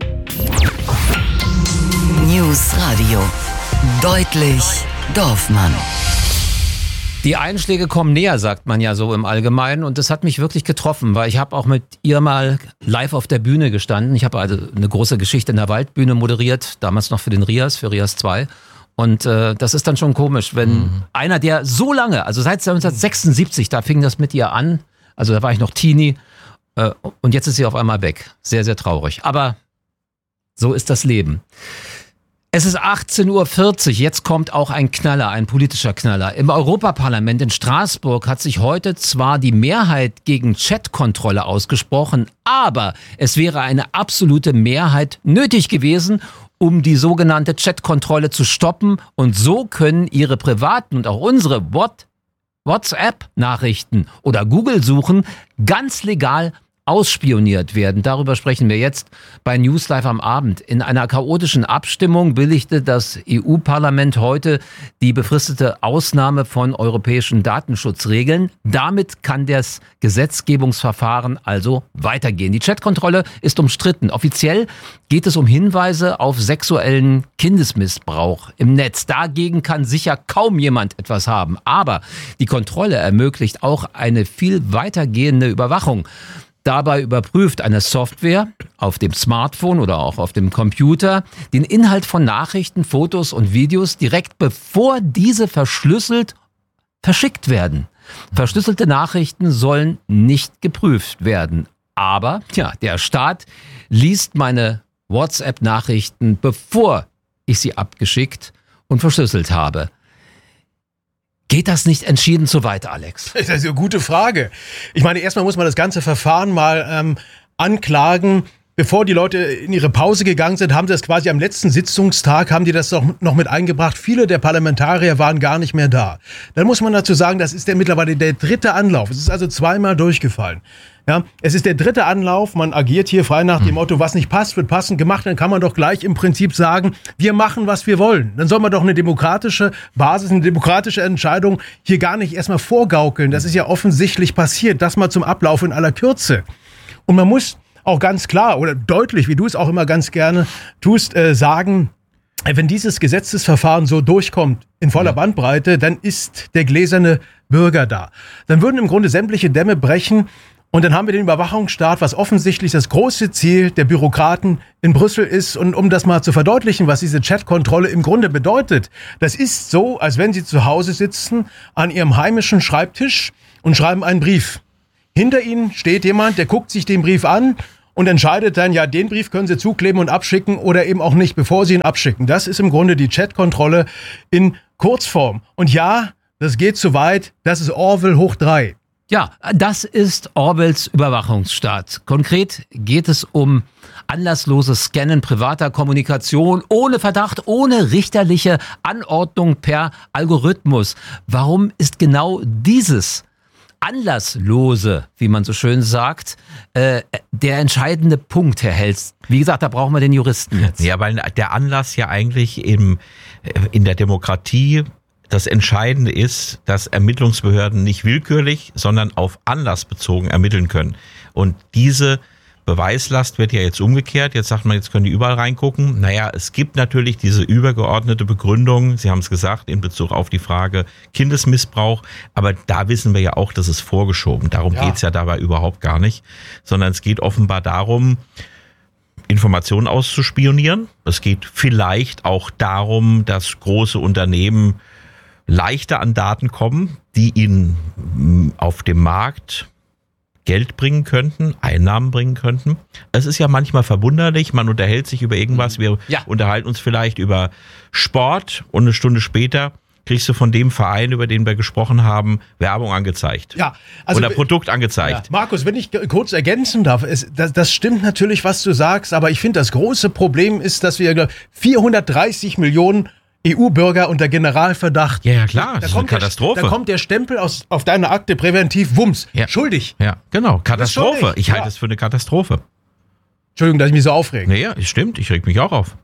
News Radio. Deutlich Dorfmann. Die Einschläge kommen näher, sagt man ja so im Allgemeinen. Und das hat mich wirklich getroffen, weil ich habe auch mit ihr mal live auf der Bühne gestanden. Ich habe also eine große Geschichte in der Waldbühne moderiert, damals noch für den Rias, für Rias zwei. Und äh, das ist dann schon komisch, wenn mhm. einer, der so lange, also seit neunzehnhundertsechsundsiebzig, da fing das mit ihr an, also da war ich noch Teenie, äh, und jetzt ist sie auf einmal weg. Sehr, sehr traurig. Aber so ist das Leben. Es ist achtzehn Uhr vierzig, jetzt kommt auch ein Knaller, ein politischer Knaller. Im Europaparlament in Straßburg hat sich heute zwar die Mehrheit gegen Chatkontrolle ausgesprochen, aber es wäre eine absolute Mehrheit nötig gewesen, um die sogenannte Chatkontrolle zu stoppen. Und so können Ihre privaten und auch unsere What- WhatsApp-Nachrichten oder Google-Suchen ganz legal ausspioniert werden. Darüber sprechen wir jetzt bei News Live am Abend. In einer chaotischen Abstimmung billigte das E U-Parlament heute die befristete Ausnahme von europäischen Datenschutzregeln. Damit kann das Gesetzgebungsverfahren also weitergehen. Die Chatkontrolle ist umstritten. Offiziell geht es um Hinweise auf sexuellen Kindesmissbrauch im Netz. Dagegen kann sicher kaum jemand etwas haben. Aber die Kontrolle ermöglicht auch eine viel weitergehende Überwachung. Dabei überprüft eine Software auf dem Smartphone oder auch auf dem Computer den Inhalt von Nachrichten, Fotos und Videos direkt bevor diese verschlüsselt verschickt werden. Verschlüsselte Nachrichten sollen nicht geprüft werden. Aber ja, der Staat liest meine WhatsApp-Nachrichten, bevor ich sie abgeschickt und verschlüsselt habe. Geht das nicht entschieden zu weit, Alex? Das ist eine gute Frage. Ich meine, erstmal muss man das ganze Verfahren mal ähm, anklagen. Bevor die Leute in ihre Pause gegangen sind, haben sie das quasi am letzten Sitzungstag, haben die das doch noch mit eingebracht. Viele der Parlamentarier waren gar nicht mehr da. Dann muss man dazu sagen, das ist der mittlerweile der dritte Anlauf. Es ist also zweimal durchgefallen. Ja, es ist der dritte Anlauf, man agiert hier frei nach dem Motto, was nicht passt, wird passend gemacht, dann kann man doch gleich im Prinzip sagen, wir machen, was wir wollen. Dann soll man doch eine demokratische Basis, eine demokratische Entscheidung hier gar nicht erstmal vorgaukeln. Das ist ja offensichtlich passiert, das mal zum Ablauf in aller Kürze. Und man muss auch ganz klar oder deutlich, wie du es auch immer ganz gerne tust, äh, sagen, wenn dieses Gesetzesverfahren so durchkommt in voller Bandbreite, dann ist der gläserne Bürger da. Dann würden im Grunde sämtliche Dämme brechen. Und dann haben wir den Überwachungsstaat, was offensichtlich das große Ziel der Bürokraten in Brüssel ist. Und um das mal zu verdeutlichen, was diese Chatkontrolle im Grunde bedeutet, das ist so, als wenn Sie zu Hause sitzen an Ihrem heimischen Schreibtisch und schreiben einen Brief. Hinter Ihnen steht jemand, der guckt sich den Brief an und entscheidet dann, ja, den Brief können Sie zukleben und abschicken oder eben auch nicht, bevor Sie ihn abschicken. Das ist im Grunde die Chatkontrolle in Kurzform. Und ja, das geht zu weit, das ist Orwell hoch drei. Ja, das ist Orwells Überwachungsstaat. Konkret geht es um anlassloses Scannen privater Kommunikation ohne Verdacht, ohne richterliche Anordnung per Algorithmus. Warum ist genau dieses Anlasslose, wie man so schön sagt, äh, der entscheidende Punkt, Herr Helst? Wie gesagt, da brauchen wir den Juristen jetzt. Ja, weil der Anlass ja eigentlich im, in der Demokratie das Entscheidende ist, dass Ermittlungsbehörden nicht willkürlich, sondern auf Anlass bezogen ermitteln können. Und diese Beweislast wird ja jetzt umgekehrt. Jetzt sagt man, jetzt können die überall reingucken. Naja, es gibt natürlich diese übergeordnete Begründung, Sie haben es gesagt, in Bezug auf die Frage Kindesmissbrauch. Aber da wissen wir ja auch, das ist vorgeschoben. Darum ja. geht's ja dabei überhaupt gar nicht. Sondern es geht offenbar darum, Informationen auszuspionieren. Es geht vielleicht auch darum, dass große Unternehmen leichter an Daten kommen, die ihnen auf dem Markt Geld bringen könnten, Einnahmen bringen könnten. Es ist ja manchmal verwunderlich, man unterhält sich über irgendwas, wir ja. unterhalten uns vielleicht über Sport und eine Stunde später kriegst du von dem Verein, über den wir gesprochen haben, Werbung angezeigt. Ja, also oder Produkt angezeigt. Ja. Markus, wenn ich kurz ergänzen darf, es, das, das stimmt natürlich, was du sagst, aber ich finde, das große Problem ist, dass wir vierhundertdreißig Millionen E U-Bürger unter Generalverdacht. Ja, ja klar, da das ist kommt eine Katastrophe. Der, da kommt der Stempel aus, auf deine Akte präventiv, Wumms, Ja. schuldig. Ja, genau, Katastrophe. schuldig. Ich halte Ja. es für eine Katastrophe. Entschuldigung, dass ich mich so aufrege. Naja, stimmt, ich reg mich auch auf.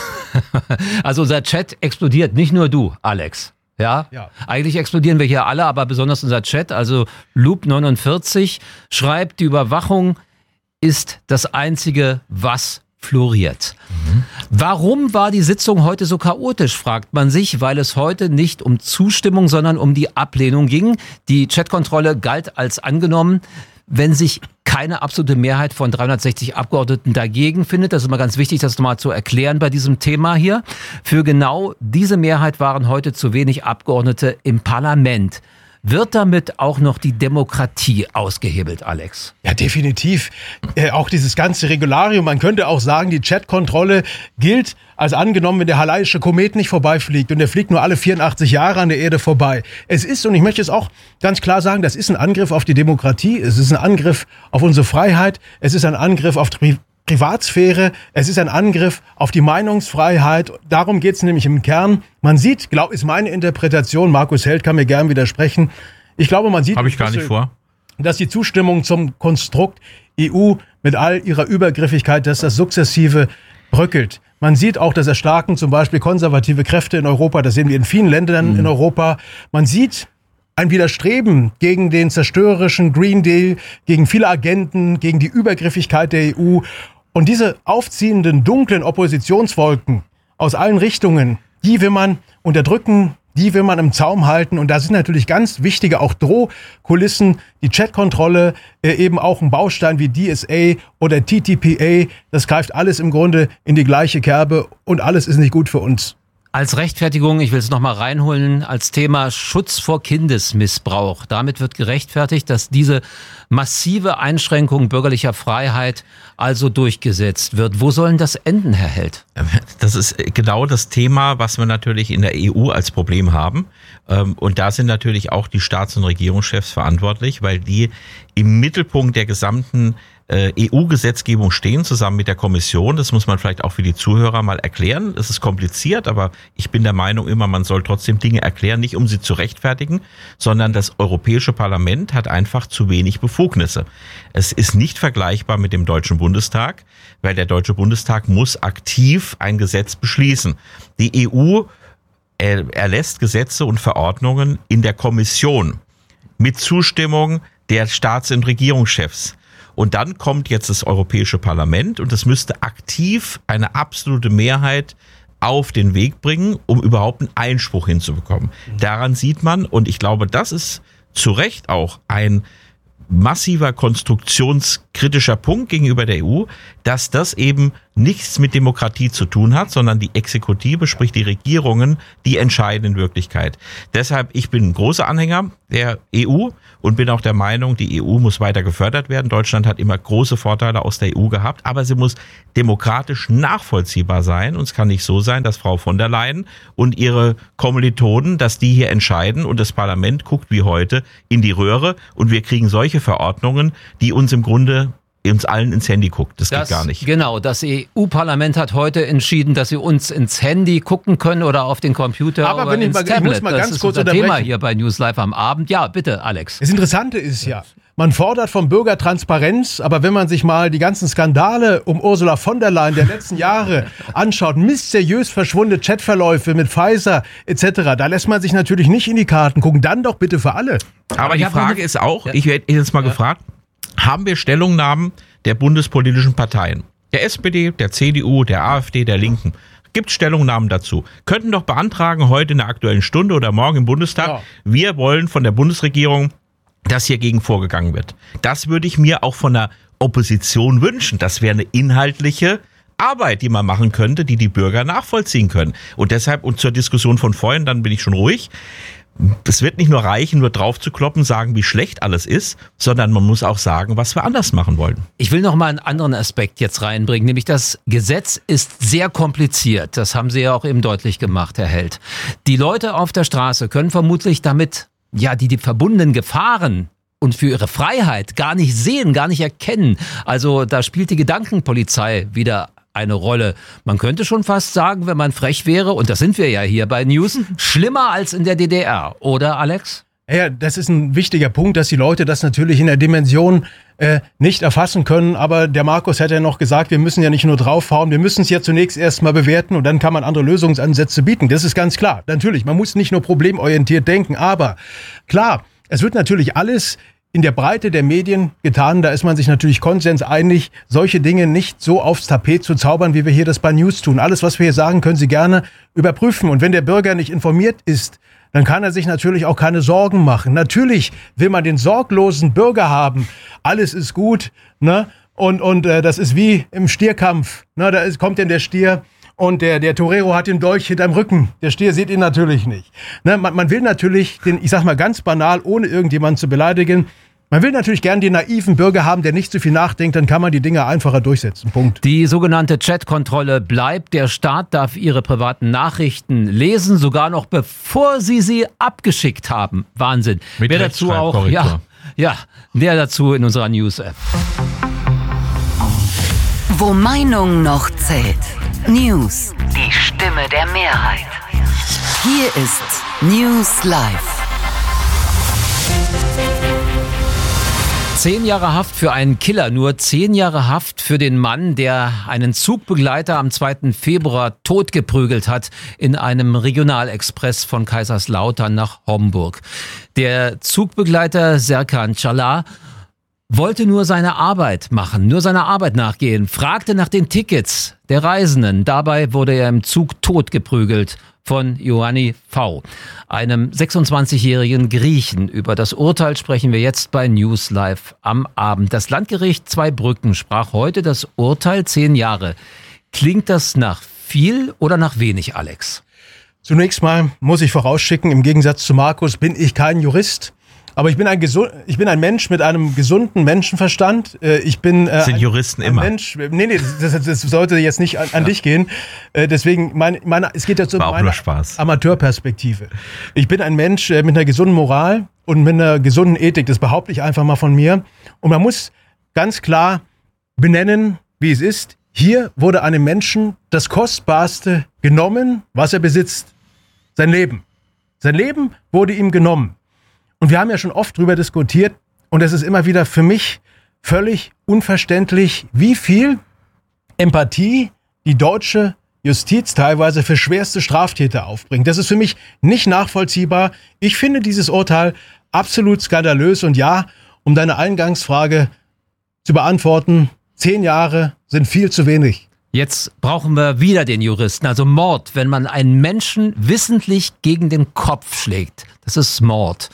Also unser Chat explodiert, nicht nur du, Alex. Ja? Ja. Eigentlich explodieren wir hier alle, aber besonders unser Chat. Also Loop neunundvierzig schreibt, die Überwachung ist das Einzige, was floriert. Mhm. Warum war die Sitzung heute so chaotisch, fragt man sich, weil es heute nicht um Zustimmung, sondern um die Ablehnung ging. Die Chatkontrolle galt als angenommen. Wenn sich keine absolute Mehrheit von dreihundertsechzig Abgeordneten dagegen findet, das ist immer ganz wichtig, das nochmal zu erklären bei diesem Thema hier. Für genau diese Mehrheit waren heute zu wenig Abgeordnete im Parlament. Wird damit auch noch die Demokratie ausgehebelt, Alex? Ja, definitiv. Äh, auch dieses ganze Regularium, man könnte auch sagen, die Chatkontrolle gilt als angenommen, wenn der Halleische Komet nicht vorbeifliegt und der fliegt nur alle vierundachtzig Jahre an der Erde vorbei. Es ist, und ich möchte es auch ganz klar sagen, das ist ein Angriff auf die Demokratie, es ist ein Angriff auf unsere Freiheit, es ist ein Angriff auf die Privatsphäre, es ist ein Angriff auf die Meinungsfreiheit. Darum geht es nämlich im Kern. Man sieht, glaube ist meine Interpretation, Markus Held kann mir gern widersprechen. Ich glaube, man sieht, Habe ich gar nicht vor. dass die Zustimmung zum Konstrukt E U mit all ihrer Übergriffigkeit, dass das sukzessive bröckelt. Man sieht auch das Erstarken zum Beispiel konservative Kräfte in Europa. Das sehen wir in vielen Ländern mhm. in Europa. Man sieht ein Widerstreben gegen den zerstörerischen Green Deal, gegen viele Agenten, gegen die Übergriffigkeit der E U. Und diese aufziehenden, dunklen Oppositionswolken aus allen Richtungen, die will man unterdrücken, die will man im Zaum halten. Und da sind natürlich ganz wichtige auch Drohkulissen, die Chatkontrolle, äh, eben auch ein Baustein wie D S A oder T T P A. Das greift alles im Grunde in die gleiche Kerbe und alles ist nicht gut für uns. Als Rechtfertigung, ich will es nochmal reinholen, als Thema Schutz vor Kindesmissbrauch. Damit wird gerechtfertigt, dass diese massive Einschränkung bürgerlicher Freiheit also durchgesetzt wird. Wo sollen das enden, Herr Held? Das ist genau das Thema, was wir natürlich in der E U als Problem haben. Und da sind natürlich auch die Staats- und Regierungschefs verantwortlich, weil die im Mittelpunkt der gesamten äh, E U-Gesetzgebung stehen, zusammen mit der Kommission. Das muss man vielleicht auch für die Zuhörer mal erklären. Es ist kompliziert, aber ich bin der Meinung immer, man soll trotzdem Dinge erklären, nicht um sie zu rechtfertigen, sondern das Europäische Parlament hat einfach zu wenig Befugnisse. Es ist nicht vergleichbar mit dem Deutschen Bundestag, weil der Deutsche Bundestag muss aktiv ein Gesetz beschließen. Die E U erlässt Gesetze und Verordnungen in der Kommission mit Zustimmung der Staats- und Regierungschefs. Und dann kommt jetzt das Europäische Parlament und es müsste aktiv eine absolute Mehrheit auf den Weg bringen, um überhaupt einen Einspruch hinzubekommen. Daran sieht man, und ich glaube, das ist zu Recht auch ein massiver konstruktionskritischer Punkt gegenüber der E U, dass das eben nichts mit Demokratie zu tun hat, sondern die Exekutive, sprich die Regierungen, die entscheiden in Wirklichkeit. Deshalb, ich bin ein großer Anhänger der E U und bin auch der Meinung, die E U muss weiter gefördert werden. Deutschland hat immer große Vorteile aus der E U gehabt, aber sie muss demokratisch nachvollziehbar sein. Und es kann nicht so sein, dass Frau von der Leyen und ihre Kommilitonen, dass die hier entscheiden und das Parlament guckt wie heute in die Röhre und wir kriegen solche Verordnungen, die uns im Grunde uns allen ins Handy guckt. Das, das geht gar nicht. Genau, das E U-Parlament hat heute entschieden, dass sie uns ins Handy gucken können oder auf den Computer Aber oder wenn ich ins mal, Tablet. Ich muss mal das ganz ist kurz unser unterbrechen. Thema hier bei News Live am Abend. Ja, bitte, Alex. Das Interessante ist ja, man fordert vom Bürger Transparenz, aber wenn man sich mal die ganzen Skandale um Ursula von der Leyen der letzten Jahre anschaut, mysteriös verschwundene Chatverläufe mit Pfizer et cetera, da lässt man sich natürlich nicht in die Karten gucken. Dann doch bitte für alle. Aber, Aber die ich Frage ist auch, ich werde jetzt mal ja. gefragt, haben wir Stellungnahmen der bundespolitischen Parteien, der S P D, der C D U, der AfD, der Linken? Gibt Stellungnahmen dazu? Könnten doch beantragen, heute in der Aktuellen Stunde oder morgen im Bundestag, ja. wir wollen von der Bundesregierung, dass hier gegen vorgegangen wird. Das würde ich mir auch von der Opposition wünschen. Das wäre eine inhaltliche Arbeit, die man machen könnte, die die Bürger nachvollziehen können. Und deshalb, und zur Diskussion von vorhin, dann bin ich schon ruhig, es wird nicht nur reichen, nur drauf zu kloppen, sagen, wie schlecht alles ist, sondern man muss auch sagen, was wir anders machen wollen. Ich will noch mal einen anderen Aspekt jetzt reinbringen, nämlich das Gesetz ist sehr kompliziert. Das haben Sie ja auch eben deutlich gemacht, Herr Held. Die Leute auf der Straße können vermutlich damit, ja, die, die verbundenen Gefahren und für ihre Freiheit gar nicht sehen, gar nicht erkennen. Also da spielt die Gedankenpolizei wieder eine Rolle. Man könnte schon fast sagen, wenn man frech wäre, und das sind wir ja hier bei News, schlimmer als in der D D R, oder Alex? Ja, das ist ein wichtiger Punkt, dass die Leute das natürlich in der Dimension äh, nicht erfassen können. Aber der Markus hat ja noch gesagt, wir müssen ja nicht nur draufhauen, wir müssen es ja zunächst erstmal bewerten und dann kann man andere Lösungsansätze bieten. Das ist ganz klar. Natürlich, man muss nicht nur problemorientiert denken, aber klar, es wird natürlich alles in der Breite der Medien getan. Da ist man sich natürlich konsenseinig, solche Dinge nicht so aufs Tapet zu zaubern, wie wir hier das bei News tun. Alles, was wir hier sagen, können Sie gerne überprüfen. Und wenn der Bürger nicht informiert ist, dann kann er sich natürlich auch keine Sorgen machen. Natürlich will man den sorglosen Bürger haben. Alles ist gut, ne? Und, und äh, das ist wie im Stierkampf. Ne? Da ist, kommt denn der Stier und der, der Torero hat den Dolch hinterm Rücken. Der Stier sieht ihn natürlich nicht. Ne? Man, man will natürlich den, ich sag mal ganz banal, ohne irgendjemanden zu beleidigen, man will natürlich gern den naiven Bürger haben, der nicht zu viel nachdenkt, dann kann man die Dinge einfacher durchsetzen. Punkt. Die sogenannte Chatkontrolle bleibt. Der Staat darf Ihre privaten Nachrichten lesen, sogar noch bevor Sie sie abgeschickt haben. Wahnsinn. Mit Wer dazu auch, ja, ja, mehr dazu in unserer News-App. Wo Meinung noch zählt. News. Die Stimme der Mehrheit. Hier ist News Live. Zehn Jahre Haft für einen Killer, nur zehn Jahre Haft für den Mann, der einen Zugbegleiter am zweiten Februar totgeprügelt hat in einem Regionalexpress von Kaiserslautern nach Homburg. Der Zugbegleiter Serkan Çalar wollte nur seine Arbeit machen, nur seiner Arbeit nachgehen, fragte nach den Tickets der Reisenden. Dabei wurde er im Zug totgeprügelt von Ioanni V., einem sechsundzwanzigjährigen Griechen. Über das Urteil sprechen wir jetzt bei News Live am Abend. Das Landgericht Zweibrücken sprach heute das Urteil zehn Jahre. Klingt das nach viel oder nach wenig, Alex? Zunächst mal muss ich vorausschicken, im Gegensatz zu Markus bin ich kein Jurist. Aber ich bin ein gesund, ich bin ein Mensch mit einem gesunden Menschenverstand. Ich bin äh, sind ein, Juristen ein immer. Mensch. Nee, nee, das, das sollte jetzt nicht an, an ja. dich gehen. Äh, deswegen, mein, meine, es geht jetzt um meine Amateurperspektive. Ich bin ein Mensch äh, mit einer gesunden Moral und mit einer gesunden Ethik. Das behaupte ich einfach mal von mir. Und man muss ganz klar benennen, wie es ist. Hier wurde einem Menschen das Kostbarste genommen, was er besitzt. Sein Leben. Sein Leben wurde ihm genommen. Und wir haben ja schon oft drüber diskutiert und es ist immer wieder für mich völlig unverständlich, wie viel Empathie die deutsche Justiz teilweise für schwerste Straftäter aufbringt. Das ist für mich nicht nachvollziehbar. Ich finde dieses Urteil absolut skandalös und ja, um deine Eingangsfrage zu beantworten, zehn Jahre sind viel zu wenig. Jetzt brauchen wir wieder den Juristen. Also Mord, wenn man einen Menschen wissentlich gegen den Kopf schlägt, das ist Mord.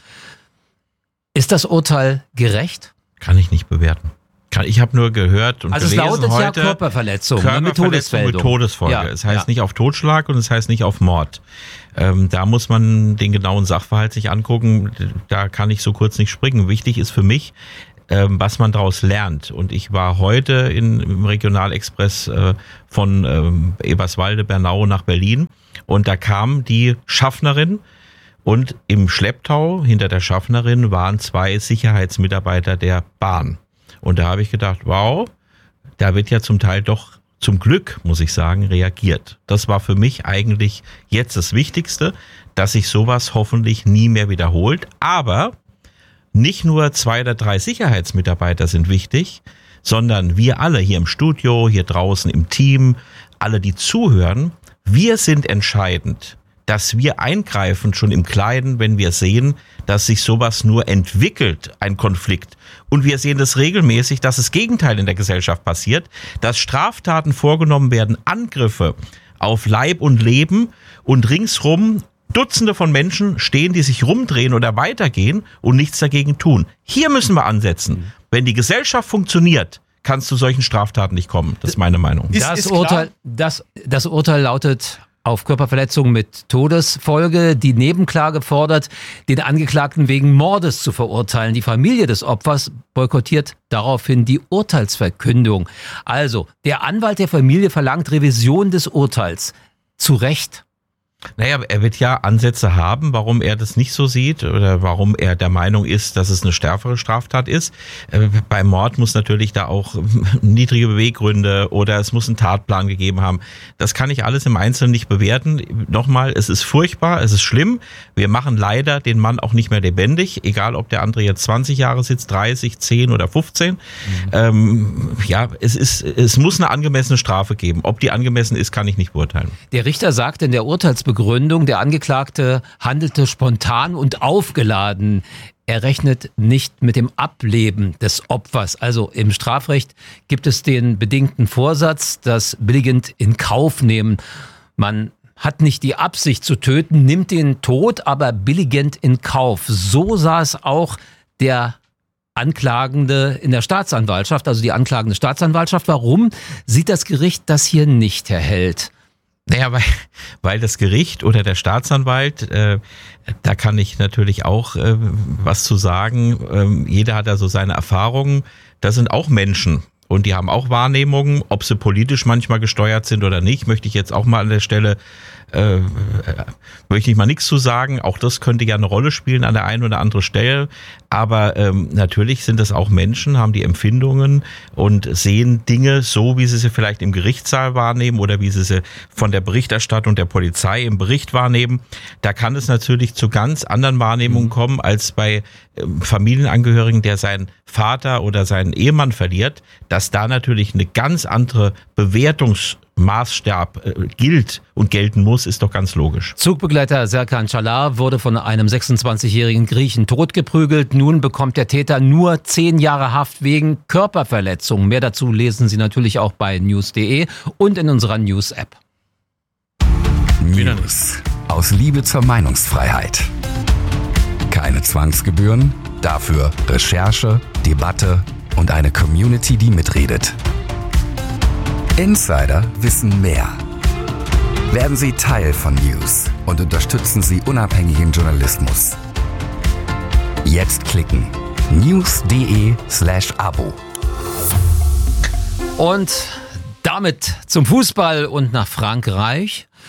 Ist das Urteil gerecht? Kann ich nicht bewerten. Ich habe nur gehört und also gelesen es lautet heute, ja Körperverletzung, Körperverletzung mit Todesfolge. Mit Todesfolge. Ja, es heißt ja. nicht auf Totschlag und es heißt nicht auf Mord. Ähm, da muss man den genauen Sachverhalt sich angucken. Da kann ich so kurz nicht springen. Wichtig ist für mich, ähm, was man daraus lernt. Und ich war heute in, im Regionalexpress äh, von ähm, Eberswalde, Bernau nach Berlin und da kam die Schaffnerin und im Schlepptau hinter der Schaffnerin waren zwei Sicherheitsmitarbeiter der Bahn. Und da habe ich gedacht, wow, da wird ja zum Teil doch zum Glück, muss ich sagen, reagiert. Das war für mich eigentlich jetzt das Wichtigste, dass sich sowas hoffentlich nie mehr wiederholt. Aber nicht nur zwei oder drei Sicherheitsmitarbeiter sind wichtig, sondern wir alle hier im Studio, hier draußen im Team, alle, die zuhören, wir sind entscheidend, dass wir eingreifen schon im Kleinen, wenn wir sehen, dass sich sowas nur entwickelt, ein Konflikt. Und wir sehen das regelmäßig, dass das Gegenteil in der Gesellschaft passiert, dass Straftaten vorgenommen werden, Angriffe auf Leib und Leben und ringsrum Dutzende von Menschen stehen, die sich rumdrehen oder weitergehen und nichts dagegen tun. Hier müssen wir ansetzen. Wenn die Gesellschaft funktioniert, kann es zu solchen Straftaten nicht kommen. Das ist meine Meinung. Das, Urteil, das, das Urteil lautet auf Körperverletzung mit Todesfolge. Die Nebenklage fordert, den Angeklagten wegen Mordes zu verurteilen. Die Familie des Opfers boykottiert daraufhin die Urteilsverkündung. Also, der Anwalt der Familie verlangt Revision des Urteils. Zu Recht. Naja, er wird ja Ansätze haben, warum er das nicht so sieht oder warum er der Meinung ist, dass es eine stärkere Straftat ist. Beim Mord muss natürlich da auch niedrige Beweggründe oder es muss einen Tatplan gegeben haben. Das kann ich alles im Einzelnen nicht bewerten. Nochmal, es ist furchtbar, es ist schlimm. Wir machen leider den Mann auch nicht mehr lebendig, egal ob der andere jetzt zwanzig Jahre sitzt, dreißig, zehn oder fünfzehn. Mhm. Ähm, ja, es ist, es muss eine angemessene Strafe geben. Ob die angemessen ist, kann ich nicht beurteilen. Der Richter sagt in der Urteilsbegründung, Begründung, der Angeklagte handelte spontan und aufgeladen. Er rechnet nicht mit dem Ableben des Opfers. Also im Strafrecht gibt es den bedingten Vorsatz, das billigend in Kauf nehmen. Man hat nicht die Absicht zu töten, nimmt den Tod aber billigend in Kauf. So sah es auch der Anklagende in der Staatsanwaltschaft, also die anklagende Staatsanwaltschaft. Warum sieht das Gericht das hier nicht, Herr Held? Naja, weil, weil das Gericht oder der Staatsanwalt, äh, da kann ich natürlich auch äh, was zu sagen. Ähm, jeder hat da so seine Erfahrungen. Das sind auch Menschen und die haben auch Wahrnehmungen. Ob sie politisch manchmal gesteuert sind oder nicht, möchte ich jetzt auch mal an der Stelle, äh, möchte ich mal nichts zu sagen. Auch das könnte ja eine Rolle spielen an der einen oder anderen Stelle. Aber ähm, natürlich sind das auch Menschen, haben die Empfindungen und sehen Dinge so, wie sie sie vielleicht im Gerichtssaal wahrnehmen oder wie sie sie von der Berichterstattung der Polizei im Bericht wahrnehmen. Da kann es natürlich zu ganz anderen Wahrnehmungen kommen als bei ähm, Familienangehörigen, der seinen Vater oder seinen Ehemann verliert, dass da natürlich eine ganz andere Bewertungsmaßstab äh, gilt und gelten muss, ist doch ganz logisch. Zugbegleiter Serkan Çalar wurde von einem sechsundzwanzigjährigen Griechen totgeprügelt. Nun bekommt der Täter nur zehn Jahre Haft wegen Körperverletzung. Mehr dazu lesen Sie natürlich auch bei news punkt de und in unserer News-App. News aus Liebe zur Meinungsfreiheit. Keine Zwangsgebühren, dafür Recherche, Debatte und eine Community, die mitredet. Insider wissen mehr. Werden Sie Teil von News und unterstützen Sie unabhängigen Journalismus. Jetzt klicken news punkt de slash abo. Und damit zum Fußball und nach Frankreich.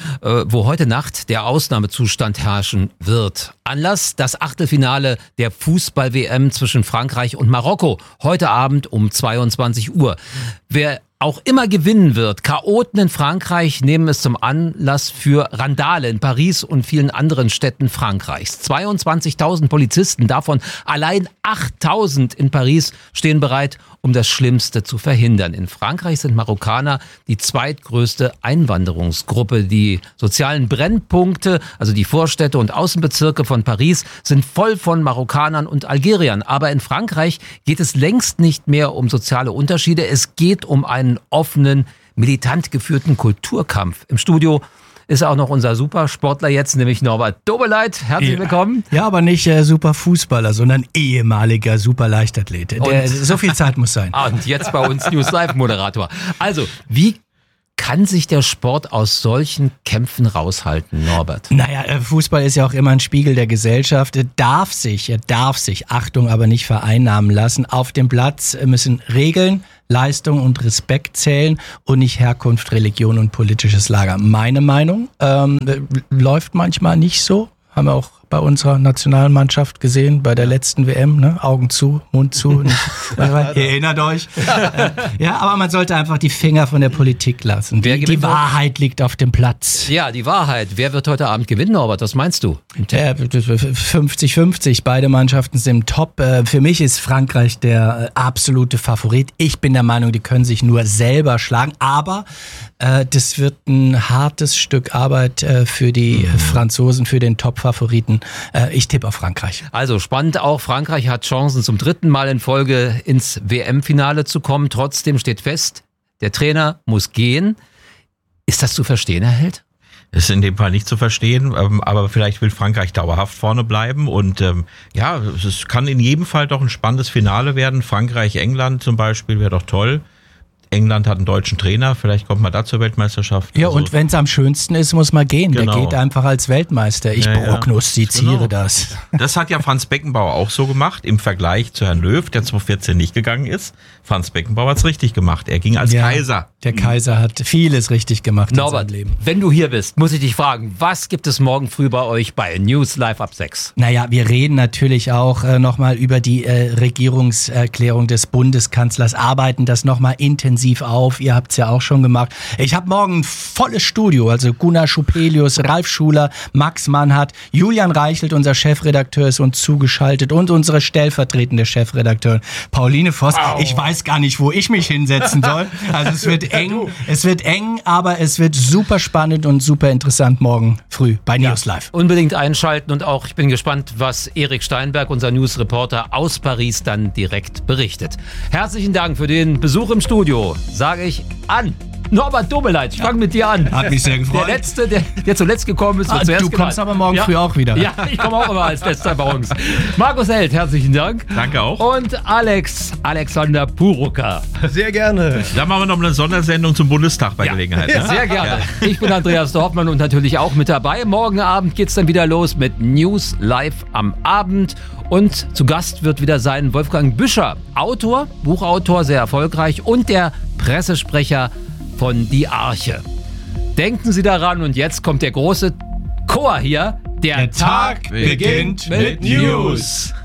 äh, wo heute Nacht der Ausnahmezustand herrschen wird. Anlass das Achtelfinale der Fußball-W M zwischen Frankreich und Marokko. Heute Abend um zweiundzwanzig Uhr. Wer auch immer gewinnen wird. Chaoten in Frankreich nehmen es zum Anlass für Randale in Paris und vielen anderen Städten Frankreichs. zweiundzwanzigtausend Polizisten, davon allein achttausend in Paris, stehen bereit, um das Schlimmste zu verhindern. In Frankreich sind Marokkaner die zweitgrößte Einwanderungsgruppe. Die sozialen Brennpunkte, also die Vorstädte und Außenbezirke von Paris, sind voll von Marokkanern und Algeriern. Aber in Frankreich geht es längst nicht mehr um soziale Unterschiede. Es geht um einen offenen, militant geführten Kulturkampf. Im Studio ist auch noch unser Supersportler jetzt, nämlich Norbert Doberleit. Herzlich ja. willkommen. Ja, aber nicht äh, Superfußballer, sondern ehemaliger Superleichtathlet. Der, so viel Zeit muss sein. Und jetzt bei uns News Live Moderator. Also, wie kann sich der Sport aus solchen Kämpfen raushalten, Norbert? Naja, Fußball ist ja auch immer ein Spiegel der Gesellschaft. Er darf sich, er darf sich, Achtung, aber nicht vereinnahmen lassen. Auf dem Platz müssen Regeln, Leistung und Respekt zählen und nicht Herkunft, Religion und politisches Lager. Meine Meinung ähm, läuft manchmal nicht so. Haben wir auch bei unserer Nationalmannschaft gesehen, bei der letzten W M, ne? Augen zu, Mund zu. Nicht, ihr erinnert euch. Ja, aber man sollte einfach die Finger von der Politik lassen. Die, die Wahrheit liegt auf dem Platz. Ja, die Wahrheit. Wer wird heute Abend gewinnen, Norbert? Was meinst du? fünfzig fünfzig. Beide Mannschaften sind top. Für mich ist Frankreich der absolute Favorit. Ich bin der Meinung, die können sich nur selber schlagen. Aber äh, das wird ein hartes Stück Arbeit äh, für die mhm. Franzosen, für den Top-Favoriten. Ich tippe auf Frankreich. Also spannend auch, Frankreich hat Chancen, zum dritten Mal in Folge ins W M-Finale zu kommen. Trotzdem steht fest, der Trainer muss gehen. Ist das zu verstehen, Herr Held? Ist in dem Fall nicht zu verstehen, aber vielleicht will Frankreich dauerhaft vorne bleiben und ähm, ja, es kann in jedem Fall doch ein spannendes Finale werden. Frankreich-England zum Beispiel wäre doch toll. England hat einen deutschen Trainer, vielleicht kommt man da zur Weltmeisterschaft. Ja, also, und wenn es am schönsten ist, muss man gehen. Genau. Der geht einfach als Weltmeister. Ich ja, prognostiziere genau. das. Das hat ja Franz Beckenbauer auch so gemacht, im Vergleich zu Herrn Löw, der zweitausendvierzehn nicht gegangen ist. Franz Beckenbauer hat es richtig gemacht. Er ging als ja, Kaiser. Der Kaiser hat vieles richtig gemacht Norbert, in seinem Leben. Wenn du hier bist, muss ich dich fragen, was gibt es morgen früh bei euch bei News Live ab sechs? Naja, wir reden natürlich auch äh, nochmal über die äh, Regierungserklärung des Bundeskanzlers, arbeiten das nochmal intensiv auf. Ihr habt es ja auch schon gemacht. Ich habe morgen ein volles Studio, also Gunnar Schupelius, Ralf Schuler, Max Mannhardt, Julian Reichelt, unser Chefredakteur, ist uns zugeschaltet und unsere stellvertretende Chefredakteurin Pauline Voss. Wow. Ich weiß gar nicht, wo ich mich hinsetzen soll. Also es wird eng, es wird eng, aber es wird super spannend und super interessant morgen früh bei News Live. Unbedingt einschalten und auch, ich bin gespannt, was Erik Steinberg, unser Newsreporter aus Paris, dann direkt berichtet. Herzlichen Dank für den Besuch im Studio, sage ich an Norbert Doberleit. Ich fange mit dir an. Hat mich sehr gefreut. Der Letzte, der, der zuletzt gekommen ist, wird ah, zuerst Du kommst genannt. aber morgen ja. früh auch wieder. Ja, ich komme auch immer als Letzter bei uns. Markus Held, herzlichen Dank. Danke auch. Und Alex, Alexander Purucker. Sehr gerne. Da machen wir noch eine Sondersendung zum Bundestag bei ja. Gelegenheit. Ne? Sehr gerne. Ich bin Andreas Dorfmann und natürlich auch mit dabei. Morgen Abend geht's dann wieder los mit News Live am Abend. Und zu Gast wird wieder sein Wolfgang Büscher, Autor, Buchautor, sehr erfolgreich und der Pressesprecher von Die Arche. Denken Sie daran und jetzt kommt der große Chor hier. Der, Der Tag beginnt mit News.